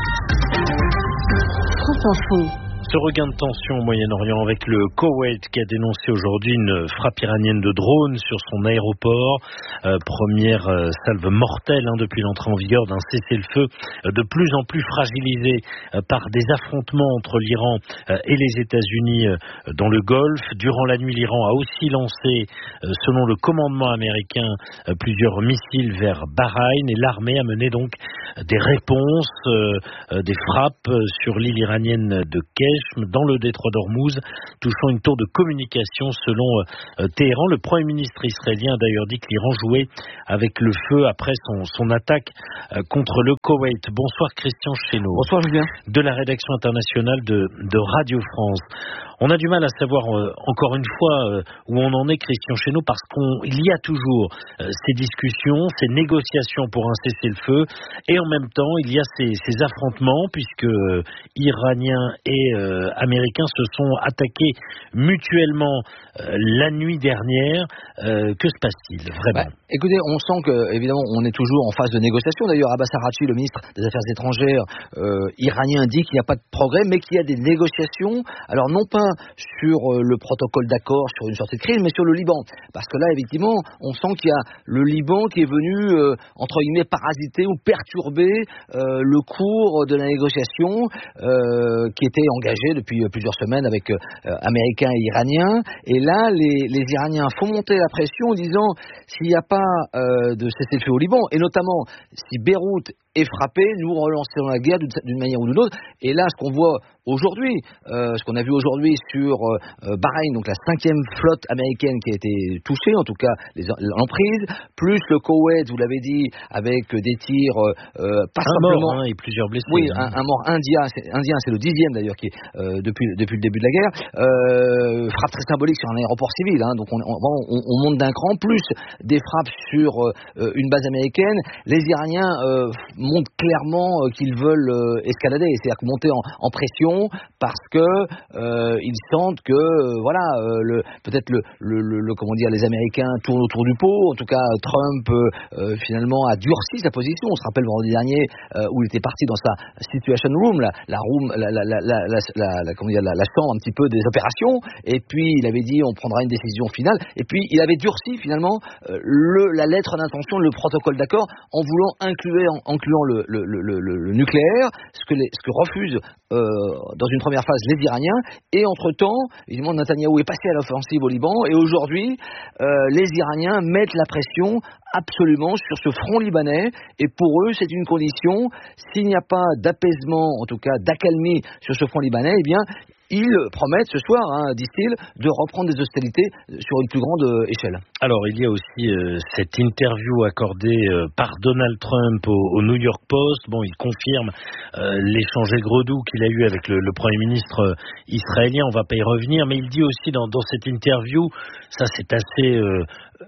France Info. Ce regain de tension au Moyen-Orient avec le Koweït qui a dénoncé aujourd'hui une frappe iranienne de drone sur son aéroport. Euh, première euh, salve mortelle hein, depuis l'entrée en vigueur d'un cessez-le-feu euh, de plus en plus fragilisé euh, par des affrontements entre l'Iran euh, et les États-Unis euh, dans le Golfe. Durant la nuit, l'Iran a aussi lancé, euh, selon le commandement américain, euh, plusieurs missiles vers Bahreïn et l'armée a mené donc des réponses, euh, euh, des frappes euh, sur l'île iranienne de Kesh, dans le détroit d'Ormuz, touchant une tour de communication selon euh, Téhéran. Le Premier ministre israélien a d'ailleurs dit que l'Iran jouait avec le feu après son, son attaque euh, contre le Koweït. Bonsoir Christian Chesneau. Bonsoir Julien. De la rédaction internationale de, de Radio France. On a du mal à savoir euh, encore une fois euh, où on en est, Christian Chesneau, parce qu'il y a toujours euh, ces discussions, ces négociations pour un cessez-le-feu, et en même temps il y a ces, ces affrontements puisque euh, Iraniens et euh, Américains se sont attaqués mutuellement euh, la nuit dernière. Euh, que se passe-t-il vraiment? Bah, écoutez, on sent que évidemment on est toujours en phase de négociation. D'ailleurs, Abbas Araghchi, le ministre des Affaires étrangères euh, iranien, dit qu'il n'y a pas de progrès, mais qu'il y a des négociations. Alors non pas sur euh, le protocole d'accord sur une sortie de crise, mais sur le Liban. Parce que là, effectivement, on sent qu'il y a le Liban qui est venu, euh, entre guillemets, parasiter ou perturber euh, le cours de la négociation euh, qui était engagée depuis plusieurs semaines avec euh, Américains et Iraniens. Et là, les, les Iraniens font monter la pression en disant s'il n'y a pas euh, de cessez-le-feu au Liban, et notamment si Beyrouth est frappé, nous relancerons la guerre d'une, d'une manière ou d'une autre. Et là, ce qu'on voit aujourd'hui, euh, ce qu'on a vu aujourd'hui sur euh, Bahreïn, donc la cinquième flotte américaine qui a été touchée, en tout cas les, l'emprise, plus le Koweït, vous l'avez dit, avec des tirs, euh, pas un simplement... mort hein, et plusieurs blessés. Oui, hein. un, un mort indien, c'est, indien, c'est le dixième d'ailleurs, qui est euh, depuis, depuis le début de la guerre. Euh, frappe très symbolique sur un aéroport civil, hein, donc on, on, on, on monte d'un cran, plus des frappes sur euh, une base américaine. Les Iraniens euh, montrent clairement euh, qu'ils veulent euh, escalader, c'est-à-dire monter en, en pression parce que euh, ils sentent que euh, voilà euh, le, peut-être le, le, le, le comment dire les Américains tournent autour du pot. En tout cas, Trump euh, finalement a durci sa position. On se rappelle vendredi dernier euh, où il était parti dans sa Situation Room, la, la room, la, la, la, la, la, la, la, comment dire, la, la chambre un petit peu des opérations. Et puis il avait dit on prendra une décision finale. Et puis il avait durci finalement euh, le, la lettre d'intention, le protocole d'accord, en voulant inclure, en incluant le, le, le, le, le nucléaire, ce que, les, ce que refusent euh, dans une première phase les Iraniens. Et entre-temps, évidemment, Netanyahou est passé à l'offensive au Liban. Et aujourd'hui, euh, les Iraniens mettent la pression absolument sur ce front libanais. Et pour eux, c'est une condition. S'il n'y a pas d'apaisement, en tout cas d'accalmie sur ce front libanais, eh bien, ils promettent ce soir, hein, disent-ils, de reprendre des hostilités sur une plus grande euh, échelle. Alors, il y a aussi euh, cette interview accordée euh, par Donald Trump au, au New York Post. Bon, il confirme euh, l'échange aigre-doux qu'il a eu avec le, le Premier ministre euh, israélien. On ne va pas y revenir, mais il dit aussi dans, dans cette interview, ça c'est assez... Euh,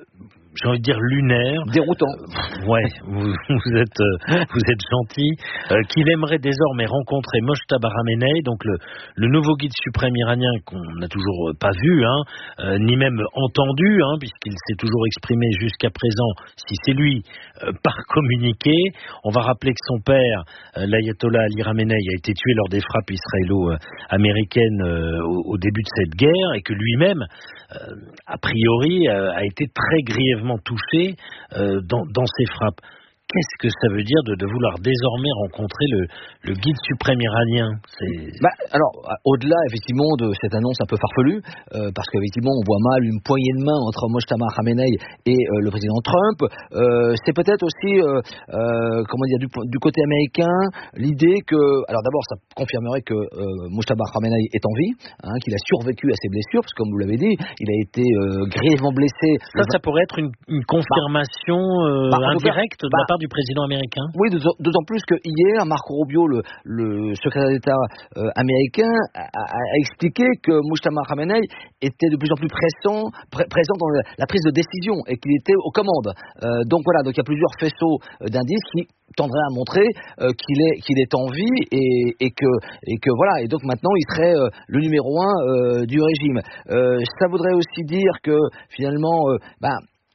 j'ai envie de dire lunaire. Déroutant. Euh, ouais, vous, vous êtes euh, vous êtes gentil. Euh, qu'il aimerait désormais rencontrer Mojtaba Khamenei, donc le, le nouveau guide suprême iranien qu'on n'a toujours pas vu, hein, euh, ni même entendu, hein, puisqu'il s'est toujours exprimé jusqu'à présent, si c'est lui, euh, par communiqué. On va rappeler que son père, euh, l'ayatollah Ali Khamenei, a été tué lors des frappes israélo-américaines euh, au, au début de cette guerre, et que lui-même, euh, a priori, euh, a été très grièvement touché euh, dans, dans ces frappes. Qu'est-ce que ça veut dire de, de vouloir désormais rencontrer le, le guide suprême iranien? C'est... Bah, alors, au-delà effectivement de cette annonce un peu farfelue, euh, parce qu'effectivement on voit mal une poignée de main entre Mojtaba Khamenei et euh, le président Trump, euh, c'est peut-être aussi, euh, euh, comment dire, du, du côté américain, l'idée que, alors d'abord ça confirmerait que euh, Mojtaba Khamenei est en vie, hein, qu'il a survécu à ses blessures, parce que comme vous l'avez dit, il a été euh, grièvement blessé. Ça, ça pourrait être une, une confirmation euh, bah, indirecte de bah, la part du président américain? Oui, d'autant plus que hier, Marco Rubio, le, le secrétaire d'État euh, américain, a, a, a expliqué que Mojtaba Khamenei était de plus en plus pressant, pr- présent dans la, la prise de décision et qu'il était aux commandes. Euh, donc voilà, donc il y a plusieurs faisceaux d'indices qui tendraient à montrer euh, qu'il est qu'il est en vie et, et que et que voilà, et donc maintenant il serait euh, le numéro un euh, du régime. Euh, ça voudrait aussi dire que finalement, euh, bah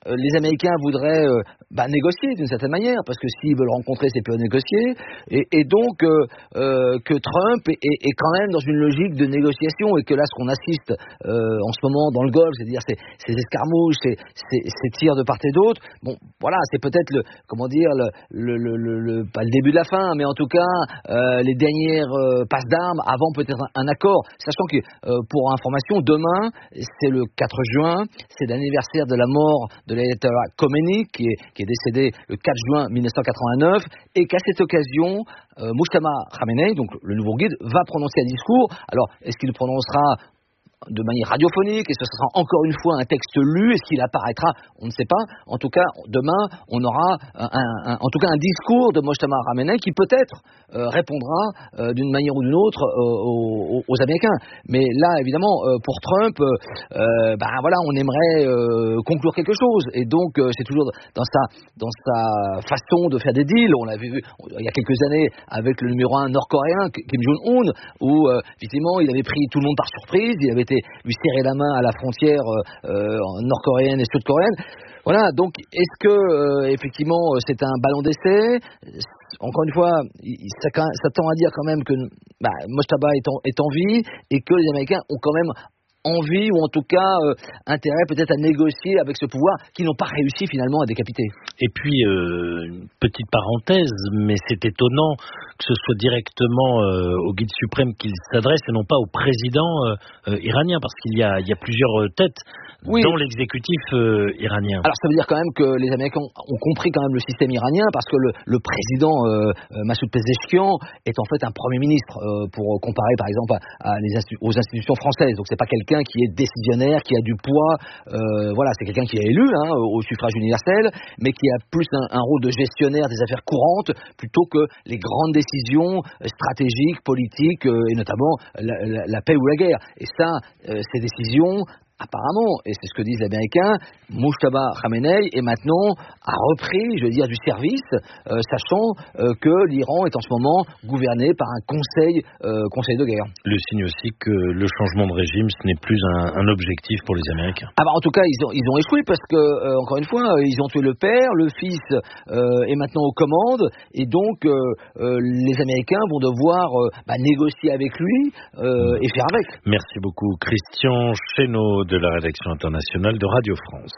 euh, les Américains voudraient euh, bah, négocier d'une certaine manière, parce que s'ils veulent rencontrer, c'est plus à négocier, et, et donc euh, euh, que Trump est, est, est quand même dans une logique de négociation, et que là, ce qu'on assiste euh, en ce moment dans le Golfe, c'est-à-dire ces, ces escarmouches, ces, ces, ces tirs de part et d'autre, bon, voilà, c'est peut-être le, comment dire, le, le, le, le, le pas le début de la fin, mais en tout cas, euh, les dernières euh, passes d'armes avant peut-être un, un accord, sachant que, euh, pour information, demain, c'est le quatre juin, c'est l'anniversaire de la mort de l'ayatollah Khomeini, qui est, qui est décédé le quatre juin mille neuf cent quatre-vingt-neuf, et qu'à cette occasion, euh, Mujtaba Khamenei, donc le nouveau guide, va prononcer un discours. Alors, est-ce qu'il le prononcera de manière radiophonique, et ce sera encore une fois un texte lu, est-ce qu'il apparaîtra, on ne sait pas. En tout cas, demain, on aura un, un, en tout cas un discours de Mujtaba Khamenei qui peut-être euh, répondra euh, d'une manière ou d'une autre euh, aux, aux Américains. Mais là, évidemment, euh, pour Trump, euh, ben voilà, on aimerait euh, conclure quelque chose, et donc euh, c'est toujours dans sa dans sa façon de faire des deals. On l'avait vu il y a quelques années avec le numéro un nord-coréen Kim Jong-un, où euh, effectivement, il avait pris tout le monde par surprise, il avait été lui serrer la main à la frontière euh, nord-coréenne et sud-coréenne. Voilà, donc est-ce que euh, effectivement c'est un ballon d'essai? Encore une fois, ça, ça tend à dire quand même que bah, Mujtaba est en, est en vie, et que les Américains ont quand même envie, ou en tout cas euh, intérêt peut-être à négocier avec ce pouvoir qu'ils n'ont pas réussi finalement à décapiter. Et puis, euh, une petite parenthèse, mais c'est étonnant que ce soit directement euh, au guide suprême qu'il s'adresse, et non pas au président euh, euh, iranien, parce qu'il y a, il y a plusieurs têtes oui. dans l'exécutif euh, iranien. Alors ça veut dire quand même que les Américains ont compris quand même le système iranien, parce que le, le président euh, Massoud Pezeshkian est en fait un premier ministre, euh, pour comparer par exemple à, à les institu- aux institutions françaises. Donc c'est pas quelqu'un qui est décisionnaire, qui a du poids, euh, voilà, c'est quelqu'un qui est élu hein, au suffrage universel, mais qui a plus un, un rôle de gestionnaire des affaires courantes, plutôt que les grandes décisions stratégiques, politiques, euh, et notamment la, la, la paix ou la guerre. Et ça, euh, ces décisions, apparemment, et c'est ce que disent les Américains, Mujtaba Khamenei est maintenant a repris, je veux dire, du service, euh, sachant euh, que l'Iran est en ce moment gouverné par un conseil, euh, conseil de guerre. Le signe aussi que le changement de régime, ce n'est plus un, un objectif pour les Américains. Ah bah en tout cas, ils ont, ils ont échoué parce que, euh, encore une fois, ils ont tué le père, le fils euh, est maintenant aux commandes, et donc euh, euh, les Américains vont devoir euh, bah, négocier avec lui euh, et faire avec. Merci beaucoup, Christian Chesneau de la rédaction internationale de Radio France.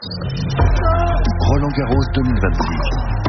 Roland Garros deux mille vingt-six.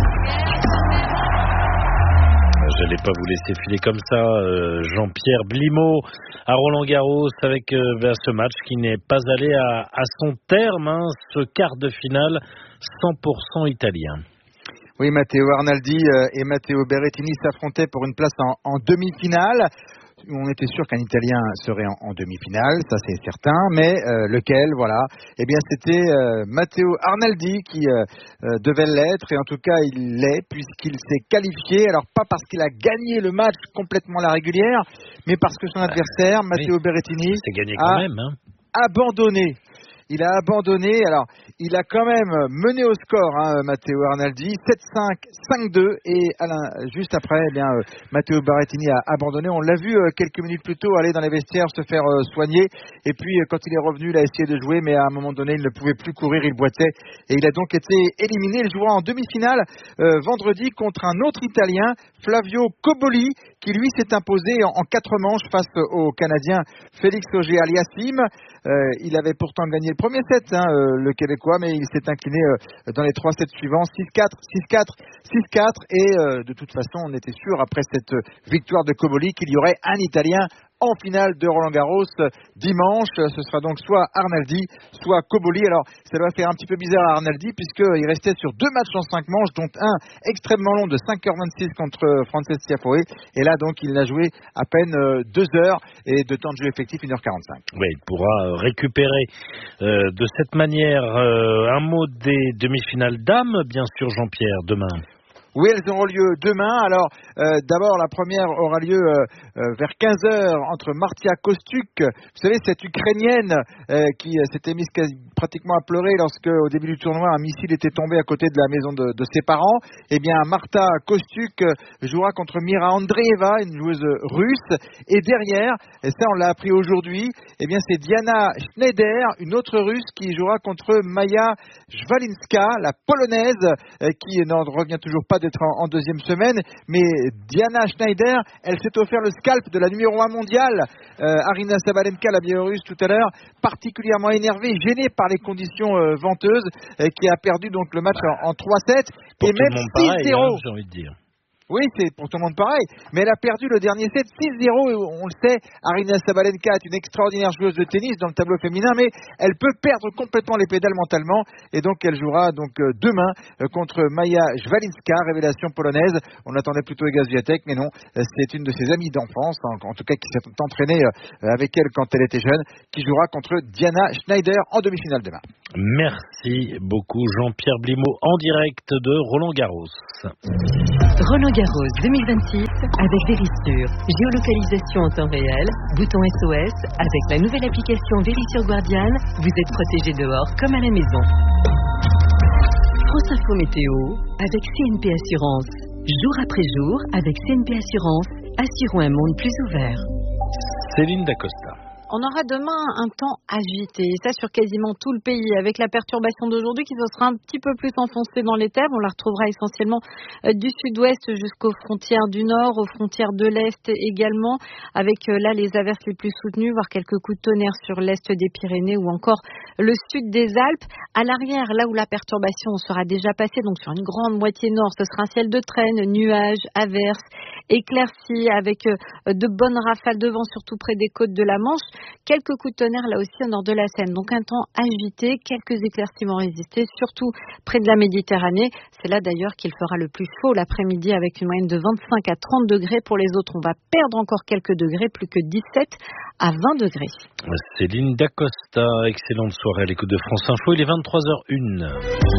J'allais pas vous laisser filer comme ça, euh, Jean-Pierre Blimaud à Roland Garros avec euh, ben, ce match qui n'est pas allé à, à son terme, hein, ce quart de finale cent pour cent italien. Oui, Matteo Arnaldi et Matteo Berrettini s'affrontaient pour une place en, en demi-finale. On était sûr qu'un Italien serait en, en demi-finale, ça c'est certain, mais euh, lequel, voilà. Eh bien, c'était euh, Matteo Arnaldi qui euh, euh, devait l'être, et en tout cas, il l'est, puisqu'il s'est qualifié. Alors, pas parce qu'il a gagné le match complètement à la régulière, mais parce que son adversaire, bah, Matteo oui. Berrettini, c'est gagné quand a même, hein. abandonné. Il a abandonné, alors il a quand même mené au score, hein, Matteo Arnaldi, sept cinq, cinq deux, et Alain, juste après, eh bien, euh, Matteo Berrettini a abandonné. On l'a vu euh, quelques minutes plus tôt aller dans les vestiaires se faire euh, soigner, et puis euh, quand il est revenu, il a essayé de jouer, mais à un moment donné, il ne pouvait plus courir, il boitait, et il a donc été éliminé. Il jouera en demi-finale euh, vendredi contre un autre Italien, Flavio Cobolli, qui lui s'est imposé en, en quatre manches face au Canadien Félix Auger-Aliassime. Euh, il avait pourtant gagné le premier set, hein, euh, le Québécois, mais il s'est incliné euh, dans les trois sets suivants, six quatre, six quatre, six quatre, et euh, de toute façon, on était sûr, après cette victoire de Cobolli, qu'il y aurait un Italien en finale de Roland Garros dimanche. Ce sera donc soit Arnaldi, soit Cobolli. Alors, ça va faire un petit peu bizarre à Arnaldi, puisqu'il restait sur deux matchs en cinq manches, dont un extrêmement long de cinq heures vingt-six contre Frances Tiafoe. Et là, donc, il a joué à peine deux heures, et de temps de jeu effectif, une heure quarante-cinq. Oui, il pourra récupérer euh, de cette manière. Euh, un mot des demi-finales dames, bien sûr, Jean-Pierre, demain. Oui, elles auront lieu demain. Alors, euh, d'abord, la première aura lieu euh, euh, vers quinze heures entre Martia Kostuk, vous savez, cette Ukrainienne euh, qui euh, s'était mise quasi, pratiquement à pleurer lorsque, au début du tournoi, un missile était tombé à côté de la maison de, de ses parents. Eh bien, Marta Kostuk euh, jouera contre Mira Andreeva, une joueuse russe. Et derrière, et ça on l'a appris aujourd'hui, eh bien, c'est Diana Schneider, une autre russe qui jouera contre Maya Jwalinska, la polonaise, euh, qui n'en revient toujours pas d'être en, en deuxième semaine. Mais Diana Schneider, elle s'est offert le scalp de la numéro un mondiale, euh, Arina Sabalenka, la biélorusse, tout à l'heure, particulièrement énervée, gênée par les conditions euh, venteuses, euh, qui a perdu donc le match en, en trois sept. Pour et tout même le monde six pareil, zéro. hein, j'ai envie de dire. Oui, c'est pour tout le monde pareil. Mais elle a perdu le dernier set six zéro. On le sait, Arina Sabalenka est une extraordinaire joueuse de tennis dans le tableau féminin, mais elle peut perdre complètement les pédales mentalement. Et donc, elle jouera donc demain contre Maya Jwalinska, révélation polonaise. On attendait plutôt Iga Swiatek, mais non, c'est une de ses amies d'enfance, en tout cas qui s'est entraînée avec elle quand elle était jeune, qui jouera contre Diana Schneider en demi-finale demain. Merci beaucoup Jean-Pierre Blimaud en direct de Roland-Garros. Roland-Garros deux mille vingt-six avec Verisure. Géolocalisation en temps réel, bouton S O S. Avec la nouvelle application Verisure Guardian, vous êtes protégé dehors comme à la maison. France Info Météo avec C N P Assurance. Jour après jour, avec C N P Assurance, assurons un monde plus ouvert. Céline Dacosta. On aura demain un temps agité, et ça sur quasiment tout le pays, avec la perturbation d'aujourd'hui qui se sera un petit peu plus enfoncée dans les terres. On la retrouvera essentiellement du sud-ouest jusqu'aux frontières du nord, aux frontières de l'est également, avec là les averses les plus soutenues, voire quelques coups de tonnerre sur l'est des Pyrénées ou encore le sud des Alpes. À l'arrière, là où la perturbation sera déjà passée, donc sur une grande moitié nord, ce sera un ciel de traîne, nuages, averses, éclaircies, avec de bonnes rafales de vent, surtout près des côtes de la Manche. Quelques coups de tonnerre là aussi au nord de la Seine. Donc un temps agité, quelques éclaircies vont résister, surtout près de la Méditerranée. C'est là d'ailleurs qu'il fera le plus chaud l'après-midi avec une moyenne de vingt-cinq à trente degrés. Pour les autres, on va perdre encore quelques degrés, plus que dix-sept à vingt degrés. Céline Dacosta, excellente soirée à l'écoute de France Info. Il est vingt-trois heures une.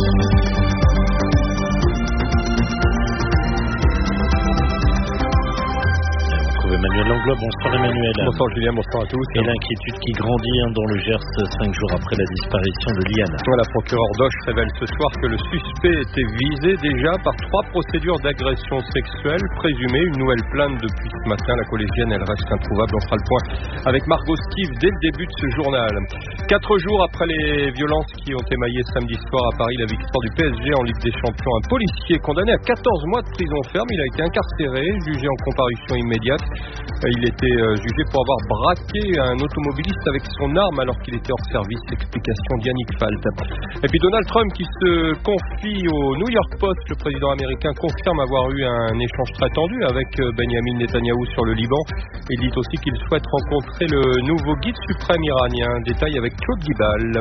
Emmanuel Langlois, bonsoir Emmanuel. Bonsoir Julien, bonsoir à tous. Et l'inquiétude qui grandit hein, dans le Gers cinq jours après la disparition de Liana. La procureure d'Auch révèle ce soir que le suspect était visé déjà par trois procédures d'agression sexuelle présumée. Une nouvelle plainte depuis ce matin. La collégienne, elle reste introuvable. On fera le point avec Margot Steve dès le début de ce journal. Quatre jours après les violences qui ont émaillé samedi soir à Paris la victoire du P S G en Ligue des Champions, un policier condamné à quatorze mois de prison ferme. Il a été incarcéré, jugé en comparution immédiate. Il était jugé pour avoir braqué un automobiliste avec son arme alors qu'il était hors service. Explication d'Yannick Falt. Et puis Donald Trump qui se confie au New York Post. Le président américain confirme avoir eu un échange très tendu avec Benjamin Netanyahou sur le Liban. Il dit aussi qu'il souhaite rencontrer le nouveau guide suprême iranien. Détail avec Claude Guibal.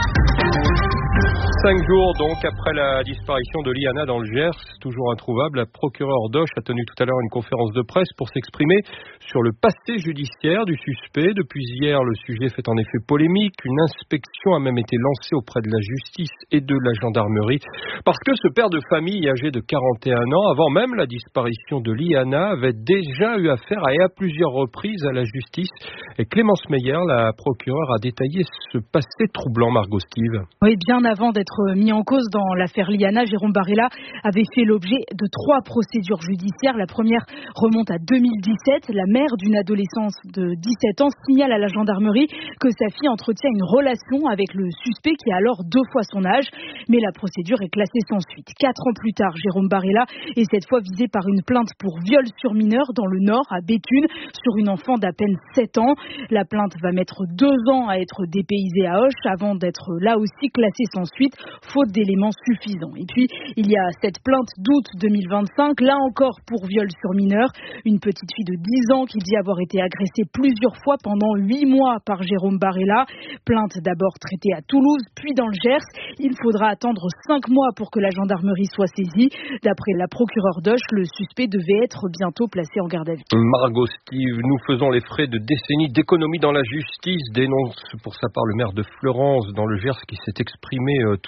Cinq jours donc après la disparition de Liana dans le Gers, toujours introuvable, la procureure d'Auch a tenu tout à l'heure une conférence de presse pour s'exprimer sur le passé judiciaire du suspect. Depuis hier, le sujet fait en effet polémique. Une inspection a même été lancée auprès de la justice et de la gendarmerie parce que ce père de famille âgé de quarante et un ans, avant même la disparition de Liana, avait déjà eu affaire à, et à plusieurs reprises à la justice. Et Clémence Meyer, la procureure, a détaillé ce passé troublant, Margot Steve. Oui, bien avant d'être mis en cause dans l'affaire Liana, Jérôme Barella avait fait l'objet de trois procédures judiciaires. La première remonte à deux mille dix-sept. La mère d'une adolescente de dix-sept ans signale à la gendarmerie que sa fille entretient une relation avec le suspect qui a alors deux fois son âge. Mais la procédure est classée sans suite. Quatre ans plus tard, Jérôme Barella est cette fois visé par une plainte pour viol sur mineur dans le Nord, à Béthune, sur une enfant d'à peine sept ans. La plainte va mettre deux ans à être dépaysée à Auch avant d'être là aussi classée sans suite, faute d'éléments suffisants. Et puis, il y a cette plainte d'août deux mille vingt-cinq, là encore pour viol sur mineur. Une petite fille de dix ans qui dit avoir été agressée plusieurs fois pendant huit mois par Jérôme Barella. Plainte d'abord traitée à Toulouse, puis dans le Gers. Il faudra attendre cinq mois pour que la gendarmerie soit saisie. D'après la procureure d'Auch, le suspect devait être bientôt placé en garde à vue. Margot Steve, nous faisons les frais de décennies d'économie dans la justice, dénonce pour sa part le maire de Fleurance dans le Gers qui s'est exprimé euh, tout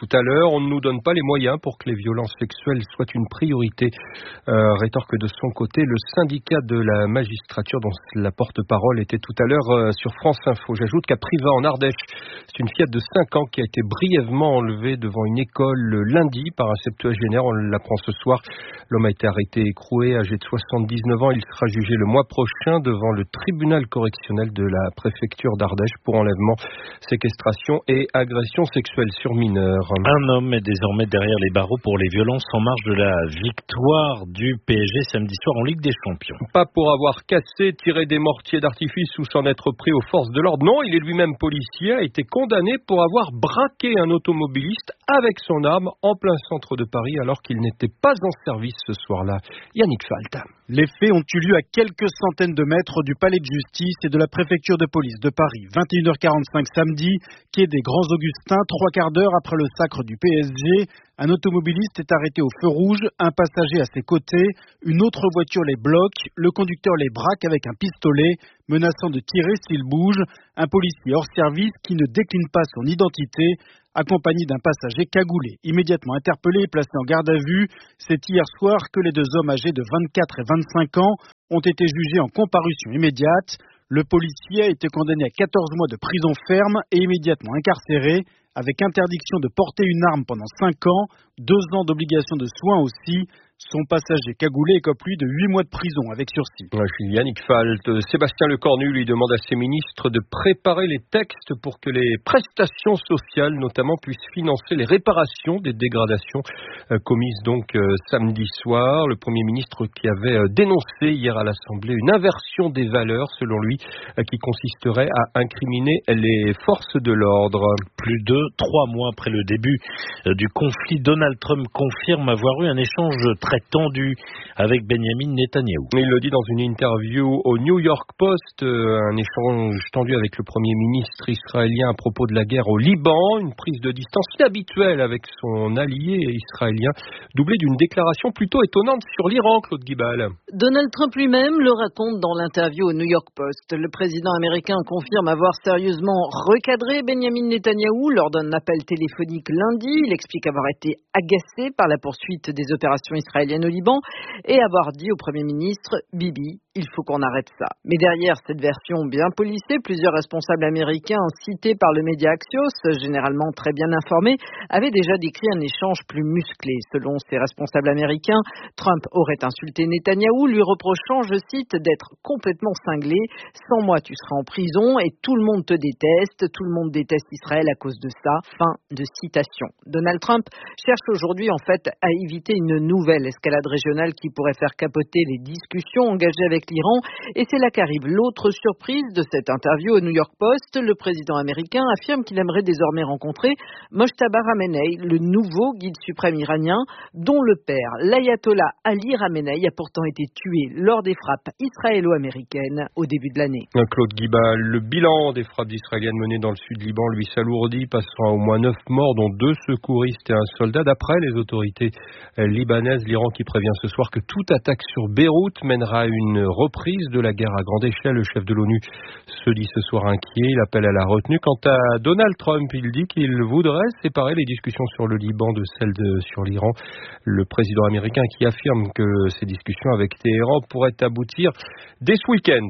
tout à l'heure. On ne nous donne pas les moyens pour que les violences sexuelles soient une priorité. Euh, rétorque de son côté le syndicat de la magistrature dont la porte-parole était tout à l'heure euh, sur France Info. J'ajoute qu'à Privas en Ardèche, c'est une fillette de cinq ans qui a été brièvement enlevée devant une école lundi par un septuagénaire. On l'apprend ce soir. L'homme a été arrêté écroué, âgé de soixante-dix-neuf ans. Il sera jugé le mois prochain devant le tribunal correctionnel de la préfecture d'Ardèche pour enlèvement, séquestration et agression sexuelle sur mineurs. Un homme est désormais derrière les barreaux pour les violences en marge de la victoire du P S G samedi soir en Ligue des Champions. Pas pour avoir cassé, tiré des mortiers d'artifice ou s'en être pris aux forces de l'ordre. Non, il est lui-même policier, a été condamné pour avoir braqué un automobiliste avec son arme en plein centre de Paris alors qu'il n'était pas en service ce soir-là. Yannick Falt. Les faits ont eu lieu à quelques centaines de mètres du palais de justice et de la préfecture de police de Paris. vingt et une heures quarante-cinq samedi, quai des Grands Augustins, trois quarts d'heure après le sacre du P S G. Un automobiliste est arrêté au feu rouge, un passager à ses côtés, une autre voiture les bloque, le conducteur les braque avec un pistolet, menaçant de tirer s'il bouge. Un policier hors service qui ne décline pas son identité, accompagné d'un passager cagoulé. Immédiatement interpellé et placé en garde à vue, c'est hier soir que les deux hommes âgés de vingt-quatre et vingt-cinq ans ont été jugés en comparution immédiate. Le policier a été condamné à quatorze mois de prison ferme et immédiatement incarcéré, avec interdiction de porter une arme pendant cinq ans, deux ans d'obligation de soins aussi. Son passager cagoulé écope lui de huit mois de prison avec sursis. Ouais, je suis Yannick Falt. Sébastien Lecornu lui demande à ses ministres de préparer les textes pour que les prestations sociales notamment puissent financer les réparations des dégradations euh, commises donc euh, samedi soir. Le Premier ministre qui avait euh, dénoncé hier à l'Assemblée une inversion des valeurs selon lui euh, qui consisterait à incriminer les forces de l'ordre. Plus de trois mois après le début euh, du conflit, Donald Trump confirme avoir eu un échange très tendu avec Benjamin Netanyahou. Il le dit dans une interview au New York Post, euh, un échange tendu avec le Premier ministre israélien à propos de la guerre au Liban, une prise de distance inhabituelle avec son allié israélien, doublée d'une déclaration plutôt étonnante sur l'Iran, Claude Guibal. Donald Trump lui-même le raconte dans l'interview au New York Post. Le président américain confirme avoir sérieusement recadré Benjamin Netanyahou lors d'un appel téléphonique lundi. Il explique avoir été agacé par la poursuite des opérations israéliennes au Liban et avoir dit au Premier ministre « Bibi, il faut qu'on arrête ça ». Mais derrière cette version bien polissée, plusieurs responsables américains cités par le média Axios, généralement très bien informés, avaient déjà décrit un échange plus musclé. Selon ces responsables américains, Trump aurait insulté Netanyahou, lui reprochant, je cite, d'être complètement cinglé. « Sans moi, tu seras en prison et tout le monde te déteste, tout le monde déteste Israël à cause de ça ». Fin de citation. Donald Trump cherche aujourd'hui en fait à éviter une nouvelle escalade régionale qui pourrait faire capoter les discussions engagées avec l'Iran. Et c'est là qu'arrive l'autre surprise de cette interview au New York Post. Le président américain affirme qu'il aimerait désormais rencontrer Mojtaba Khamenei, le nouveau guide suprême iranien, dont le père, l'ayatollah Ali Khamenei, a pourtant été tué lors des frappes israélo-américaines au début de l'année. Claude Guibal, le bilan des frappes israéliennes menées dans le sud Liban lui s'alourdit, passant à au moins neuf morts, dont deux secouristes et un soldat. D'après les autorités libanaises, l'Iran qui prévient ce soir que toute attaque sur Beyrouth mènera à une reprise de la guerre à grande échelle. Le chef de l'ONU se dit ce soir inquiet, il appelle à la retenue. Quant à Donald Trump, il dit qu'il voudrait séparer les discussions sur le Liban de celles de, sur l'Iran. Le président américain qui affirme que ces discussions avec Téhéran pourraient aboutir dès ce week-end.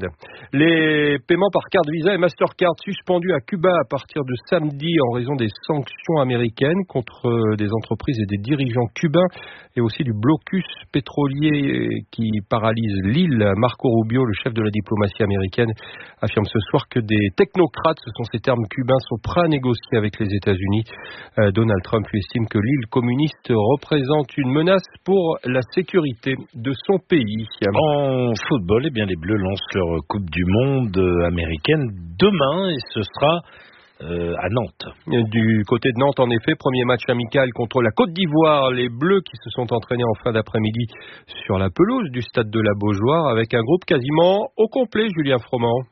Les paiements par carte Visa et Mastercard suspendus à Cuba à partir de samedi en raison des sanctions américaines contre des entreprises et des dirigeants cubains et aussi du blocus pétrolier qui paralyse l'île. Marco Rubio, le chef de la diplomatie américaine, affirme ce soir que des technocrates, ce sont ces termes cubains, sont prêts à négocier avec les États-Unis. Euh, Donald Trump lui estime que l'île communiste représente une menace pour la sécurité de son pays. En football, eh bien, les Bleus lancent leur Coupe du Monde américaine demain et ce sera Euh, à Nantes. Du côté de Nantes, en effet, premier match amical contre la Côte d'Ivoire. Les Bleus qui se sont entraînés en fin d'après-midi sur la pelouse du stade de la Beaujoire avec un groupe quasiment au complet, Julien Froment.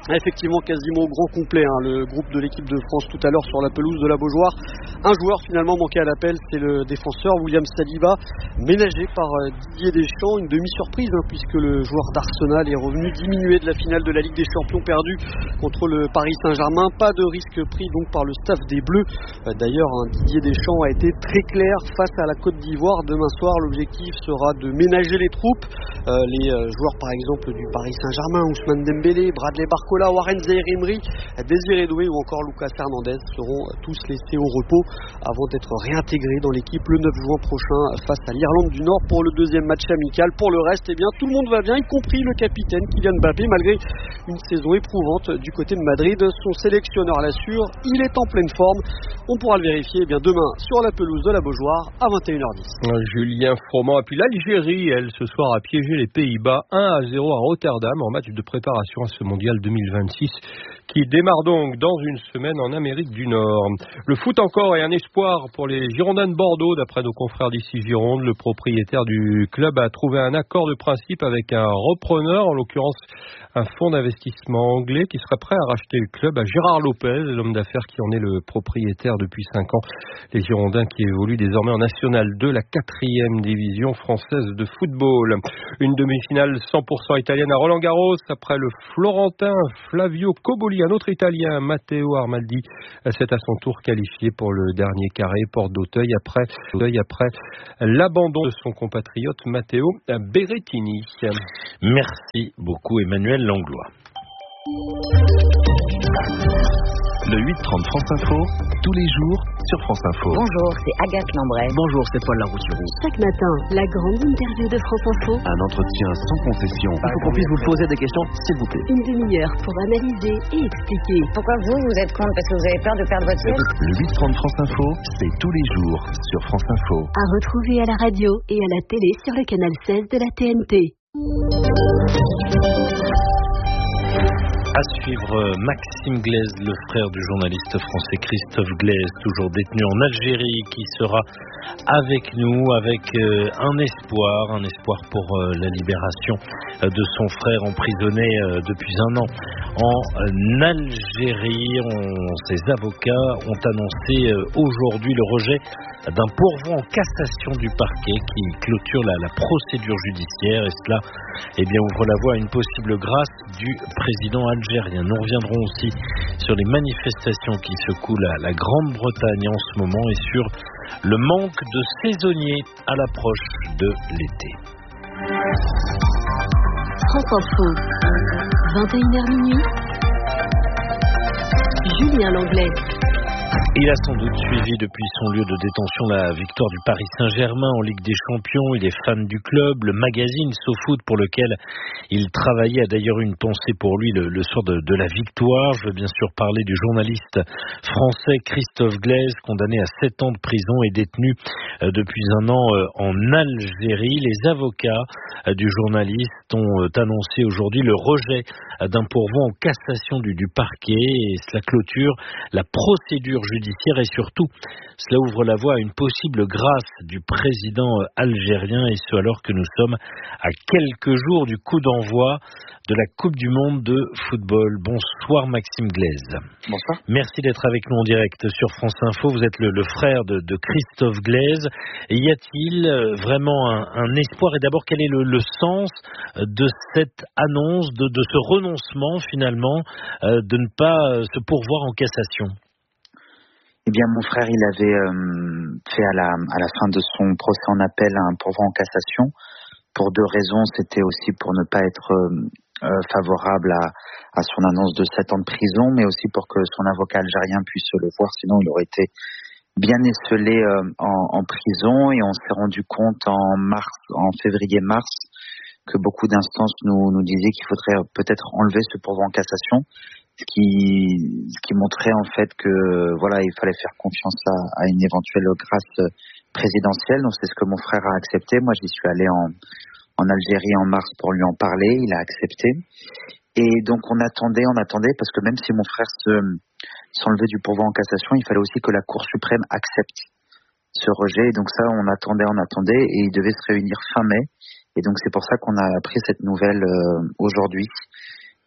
Effectivement, quasiment au grand complet, hein, le groupe de l'équipe de France tout à l'heure sur la pelouse de la Beaujoire. Un joueur finalement manqué à l'appel, c'est le défenseur William Saliba, ménagé par Didier Deschamps. Une demi-surprise, hein, puisque le joueur d'Arsenal est revenu diminué de la finale de la Ligue des Champions perdue contre le Paris Saint-Germain. Pas de risque pris donc par le staff des Bleus. D'ailleurs, hein, Didier Deschamps a été très clair face à la Côte d'Ivoire. Demain soir, l'objectif sera de ménager les troupes. Euh, les euh, joueurs par exemple du Paris Saint-Germain, Ousmane Dembélé, Bradley Barcola, Warren Zaïre-Emery, Désiré Doué ou encore Lucas Hernandez seront tous laissés au repos avant d'être réintégrés dans l'équipe le neuf juin prochain face à l'Irlande du Nord pour le deuxième match amical. Pour le reste, eh bien, tout le monde va bien, y compris le capitaine Kylian Mbappé, malgré une saison éprouvante du côté de Madrid. Son sélectionneur l'assure, il est en pleine forme. On pourra le vérifier eh bien, demain sur la pelouse de la Beaujoire à vingt et une heures dix. Julien Froment, et puis l'Algérie, elle, ce soir a piégé les Pays-Bas un à zéro à Rotterdam en match de préparation à ce mondial deux mille vingt-six qui démarre donc dans une semaine en Amérique du Nord. Le foot encore est un espoir pour les Girondins de Bordeaux. D'après nos confrères d'ici Gironde, le propriétaire du club a trouvé un accord de principe avec un repreneur, en l'occurrence un fonds d'investissement anglais qui serait prêt à racheter le club à Gérard Lopez, l'homme d'affaires qui en est le propriétaire depuis cinq ans. Les Girondins qui évoluent désormais en National deux, la quatrième division française de football. Une demi-finale cent pour cent italienne à Roland-Garros après le Florentin Flavio Cobolli, un autre Italien, Matteo Arnaldi, s'est à son tour qualifié pour le dernier carré, porte d'Auteuil après, après l'abandon de son compatriote Matteo Berrettini. Merci beaucoup Emmanuel Langlois. Le huit trente France Info, tous les jours sur France Info. Bonjour, c'est Agathe Lambray. Bonjour, c'est Paul Larouturou. Chaque matin, la grande interview de France Info. Un entretien sans concession. Il faut qu'on puisse vous poser des questions, s'il vous plaît. Une demi-heure pour analyser et expliquer. Pourquoi vous, vous êtes contre? Parce que vous avez peur de perdre votre siège? Le huit trente France Info, c'est tous les jours sur France Info. À retrouver à la radio et à la télé sur le canal seize de la T N T. À suivre Maxime Glaise, le frère du journaliste français Christophe Glaise, toujours détenu en Algérie, qui sera avec nous avec euh, un espoir, un espoir pour euh, la libération euh, de son frère emprisonné euh, depuis un an en Algérie. On, ses avocats ont annoncé euh, aujourd'hui le rejet d'un pourvoi en cassation du parquet qui clôture la, la procédure judiciaire, et cela eh bien, ouvre la voie à une possible grâce du président algérien. Nous reviendrons aussi sur les manifestations qui secouent la, la Grande-Bretagne en ce moment et sur le manque de saisonniers à l'approche de l'été. France Info, vingt et une heures minuit. Julien Langlais. Il a sans doute suivi depuis son lieu de détention la victoire du Paris Saint-Germain en Ligue des Champions. Il est fan du club. Le magazine SoFoot pour lequel il travaillait a d'ailleurs eu une pensée pour lui le, le soir de, de la victoire. Je veux bien sûr parler du journaliste français Christophe Glaise, condamné à sept ans de prison et détenu euh, depuis un an euh, en Algérie. Les avocats euh, du journaliste ont euh, annoncé aujourd'hui le rejet euh, d'un pourvoi en cassation du, du parquet, et cela clôture la procédure judiciaire et surtout cela ouvre la voie à une possible grâce du président algérien, et ce alors que nous sommes à quelques jours du coup d'envoi de la Coupe du Monde de football. Bonsoir Maxime Glaise. Bonsoir. Merci d'être avec nous en direct sur France Info. Vous êtes le, le frère de, de Christophe Glaise. Et y a-t-il vraiment un, un espoir, et d'abord quel est le, le sens de cette annonce, de, de ce renoncement finalement, euh, de ne pas se pourvoir en cassation? Eh bien, mon frère, il avait euh, fait à la, à la fin de son procès en appel un pourvoi en cassation. Pour deux raisons. C'était aussi pour ne pas être euh, favorable à, à son annonce de sept ans de prison, mais aussi pour que son avocat algérien puisse le voir. Sinon, il aurait été bien esselé euh, en, en prison. Et on s'est rendu compte en mars, en février-mars, que beaucoup d'instances nous, nous disaient qu'il faudrait peut-être enlever ce pourvoi en cassation. Ce qui, ce qui montrait en fait que voilà, il fallait faire confiance à, à une éventuelle grâce présidentielle. Donc c'est ce que mon frère a accepté. Moi, j'y suis allé en, en Algérie en mars pour lui en parler. Il a accepté. Et donc on attendait, on attendait, parce que même si mon frère se, s'enlevait du pourvoi en cassation, il fallait aussi que la Cour suprême accepte ce rejet. Et donc ça, on attendait, on attendait, et il devait se réunir fin mai. Et donc c'est pour ça qu'on a appris cette nouvelle euh, aujourd'hui,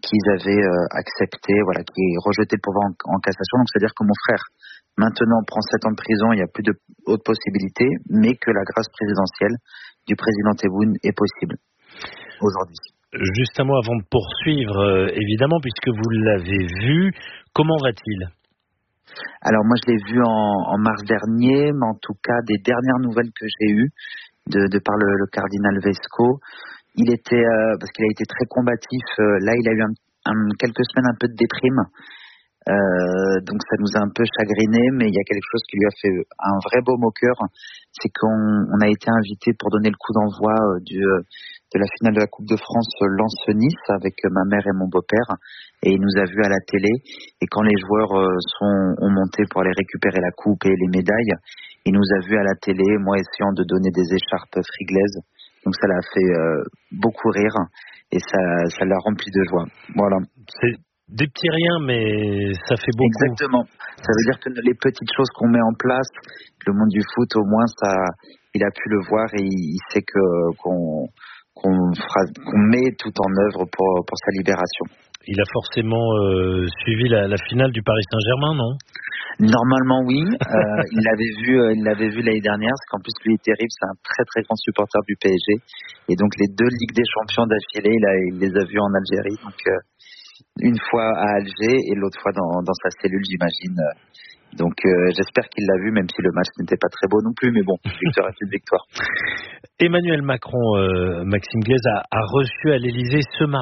qu'ils avaient euh, accepté, voilà, qui est rejeté le pouvoir en, en cassation. Donc c'est-à-dire que mon frère maintenant prend sept ans de prison, il n'y a plus de haute possibilité, mais que la grâce présidentielle du président Tebboune est possible aujourd'hui. Juste un mot avant de poursuivre, euh, évidemment, puisque vous l'avez vu, comment va-t-il ? Alors moi je l'ai vu en, en mars dernier, mais en tout cas des dernières nouvelles que j'ai eues de, de par le, le cardinal Vesco, il était, euh, parce qu'il a été très combatif, euh, là il a eu un, un, quelques semaines un peu de déprime, euh, donc ça nous a un peu chagriné, mais il y a quelque chose qui lui a fait un vrai baume au cœur, c'est qu'on on a été invité pour donner le coup d'envoi euh, du, euh, de la finale de la Coupe de France euh, Lens-Nice avec euh, ma mère et mon beau-père, et il nous a vus à la télé, et quand les joueurs euh, sont, ont monté pour aller récupérer la coupe et les médailles, il nous a vus à la télé, moi essayant de donner des écharpes friglaises, donc ça l'a fait euh, beaucoup rire, et ça, ça l'a rempli de joie. Voilà. C'est des petits riens, mais ça fait beaucoup. Exactement. Ça veut dire que les petites choses qu'on met en place, le monde du foot, au moins, ça, il a pu le voir et il sait que qu'on qu'on fera, qu'on met tout en œuvre pour pour sa libération. Il a forcément euh, suivi la, la finale du Paris Saint-Germain, non ? Normalement oui, euh, il l'avait vu, euh, il l'avait vu l'année dernière, parce qu'en plus lui est terrible, c'est un très très grand supporter du P S G, et donc les deux Ligues des Champions d'affilée, il, a, il les a vus en Algérie, donc euh, une fois à Alger et l'autre fois dans, dans sa cellule, j'imagine. Donc euh, j'espère qu'il l'a vu, même si le match n'était pas très beau non plus, mais bon, victoire est une victoire. Emmanuel Macron, euh, Maxime Guez, a, a reçu à l'Élysée ce mardi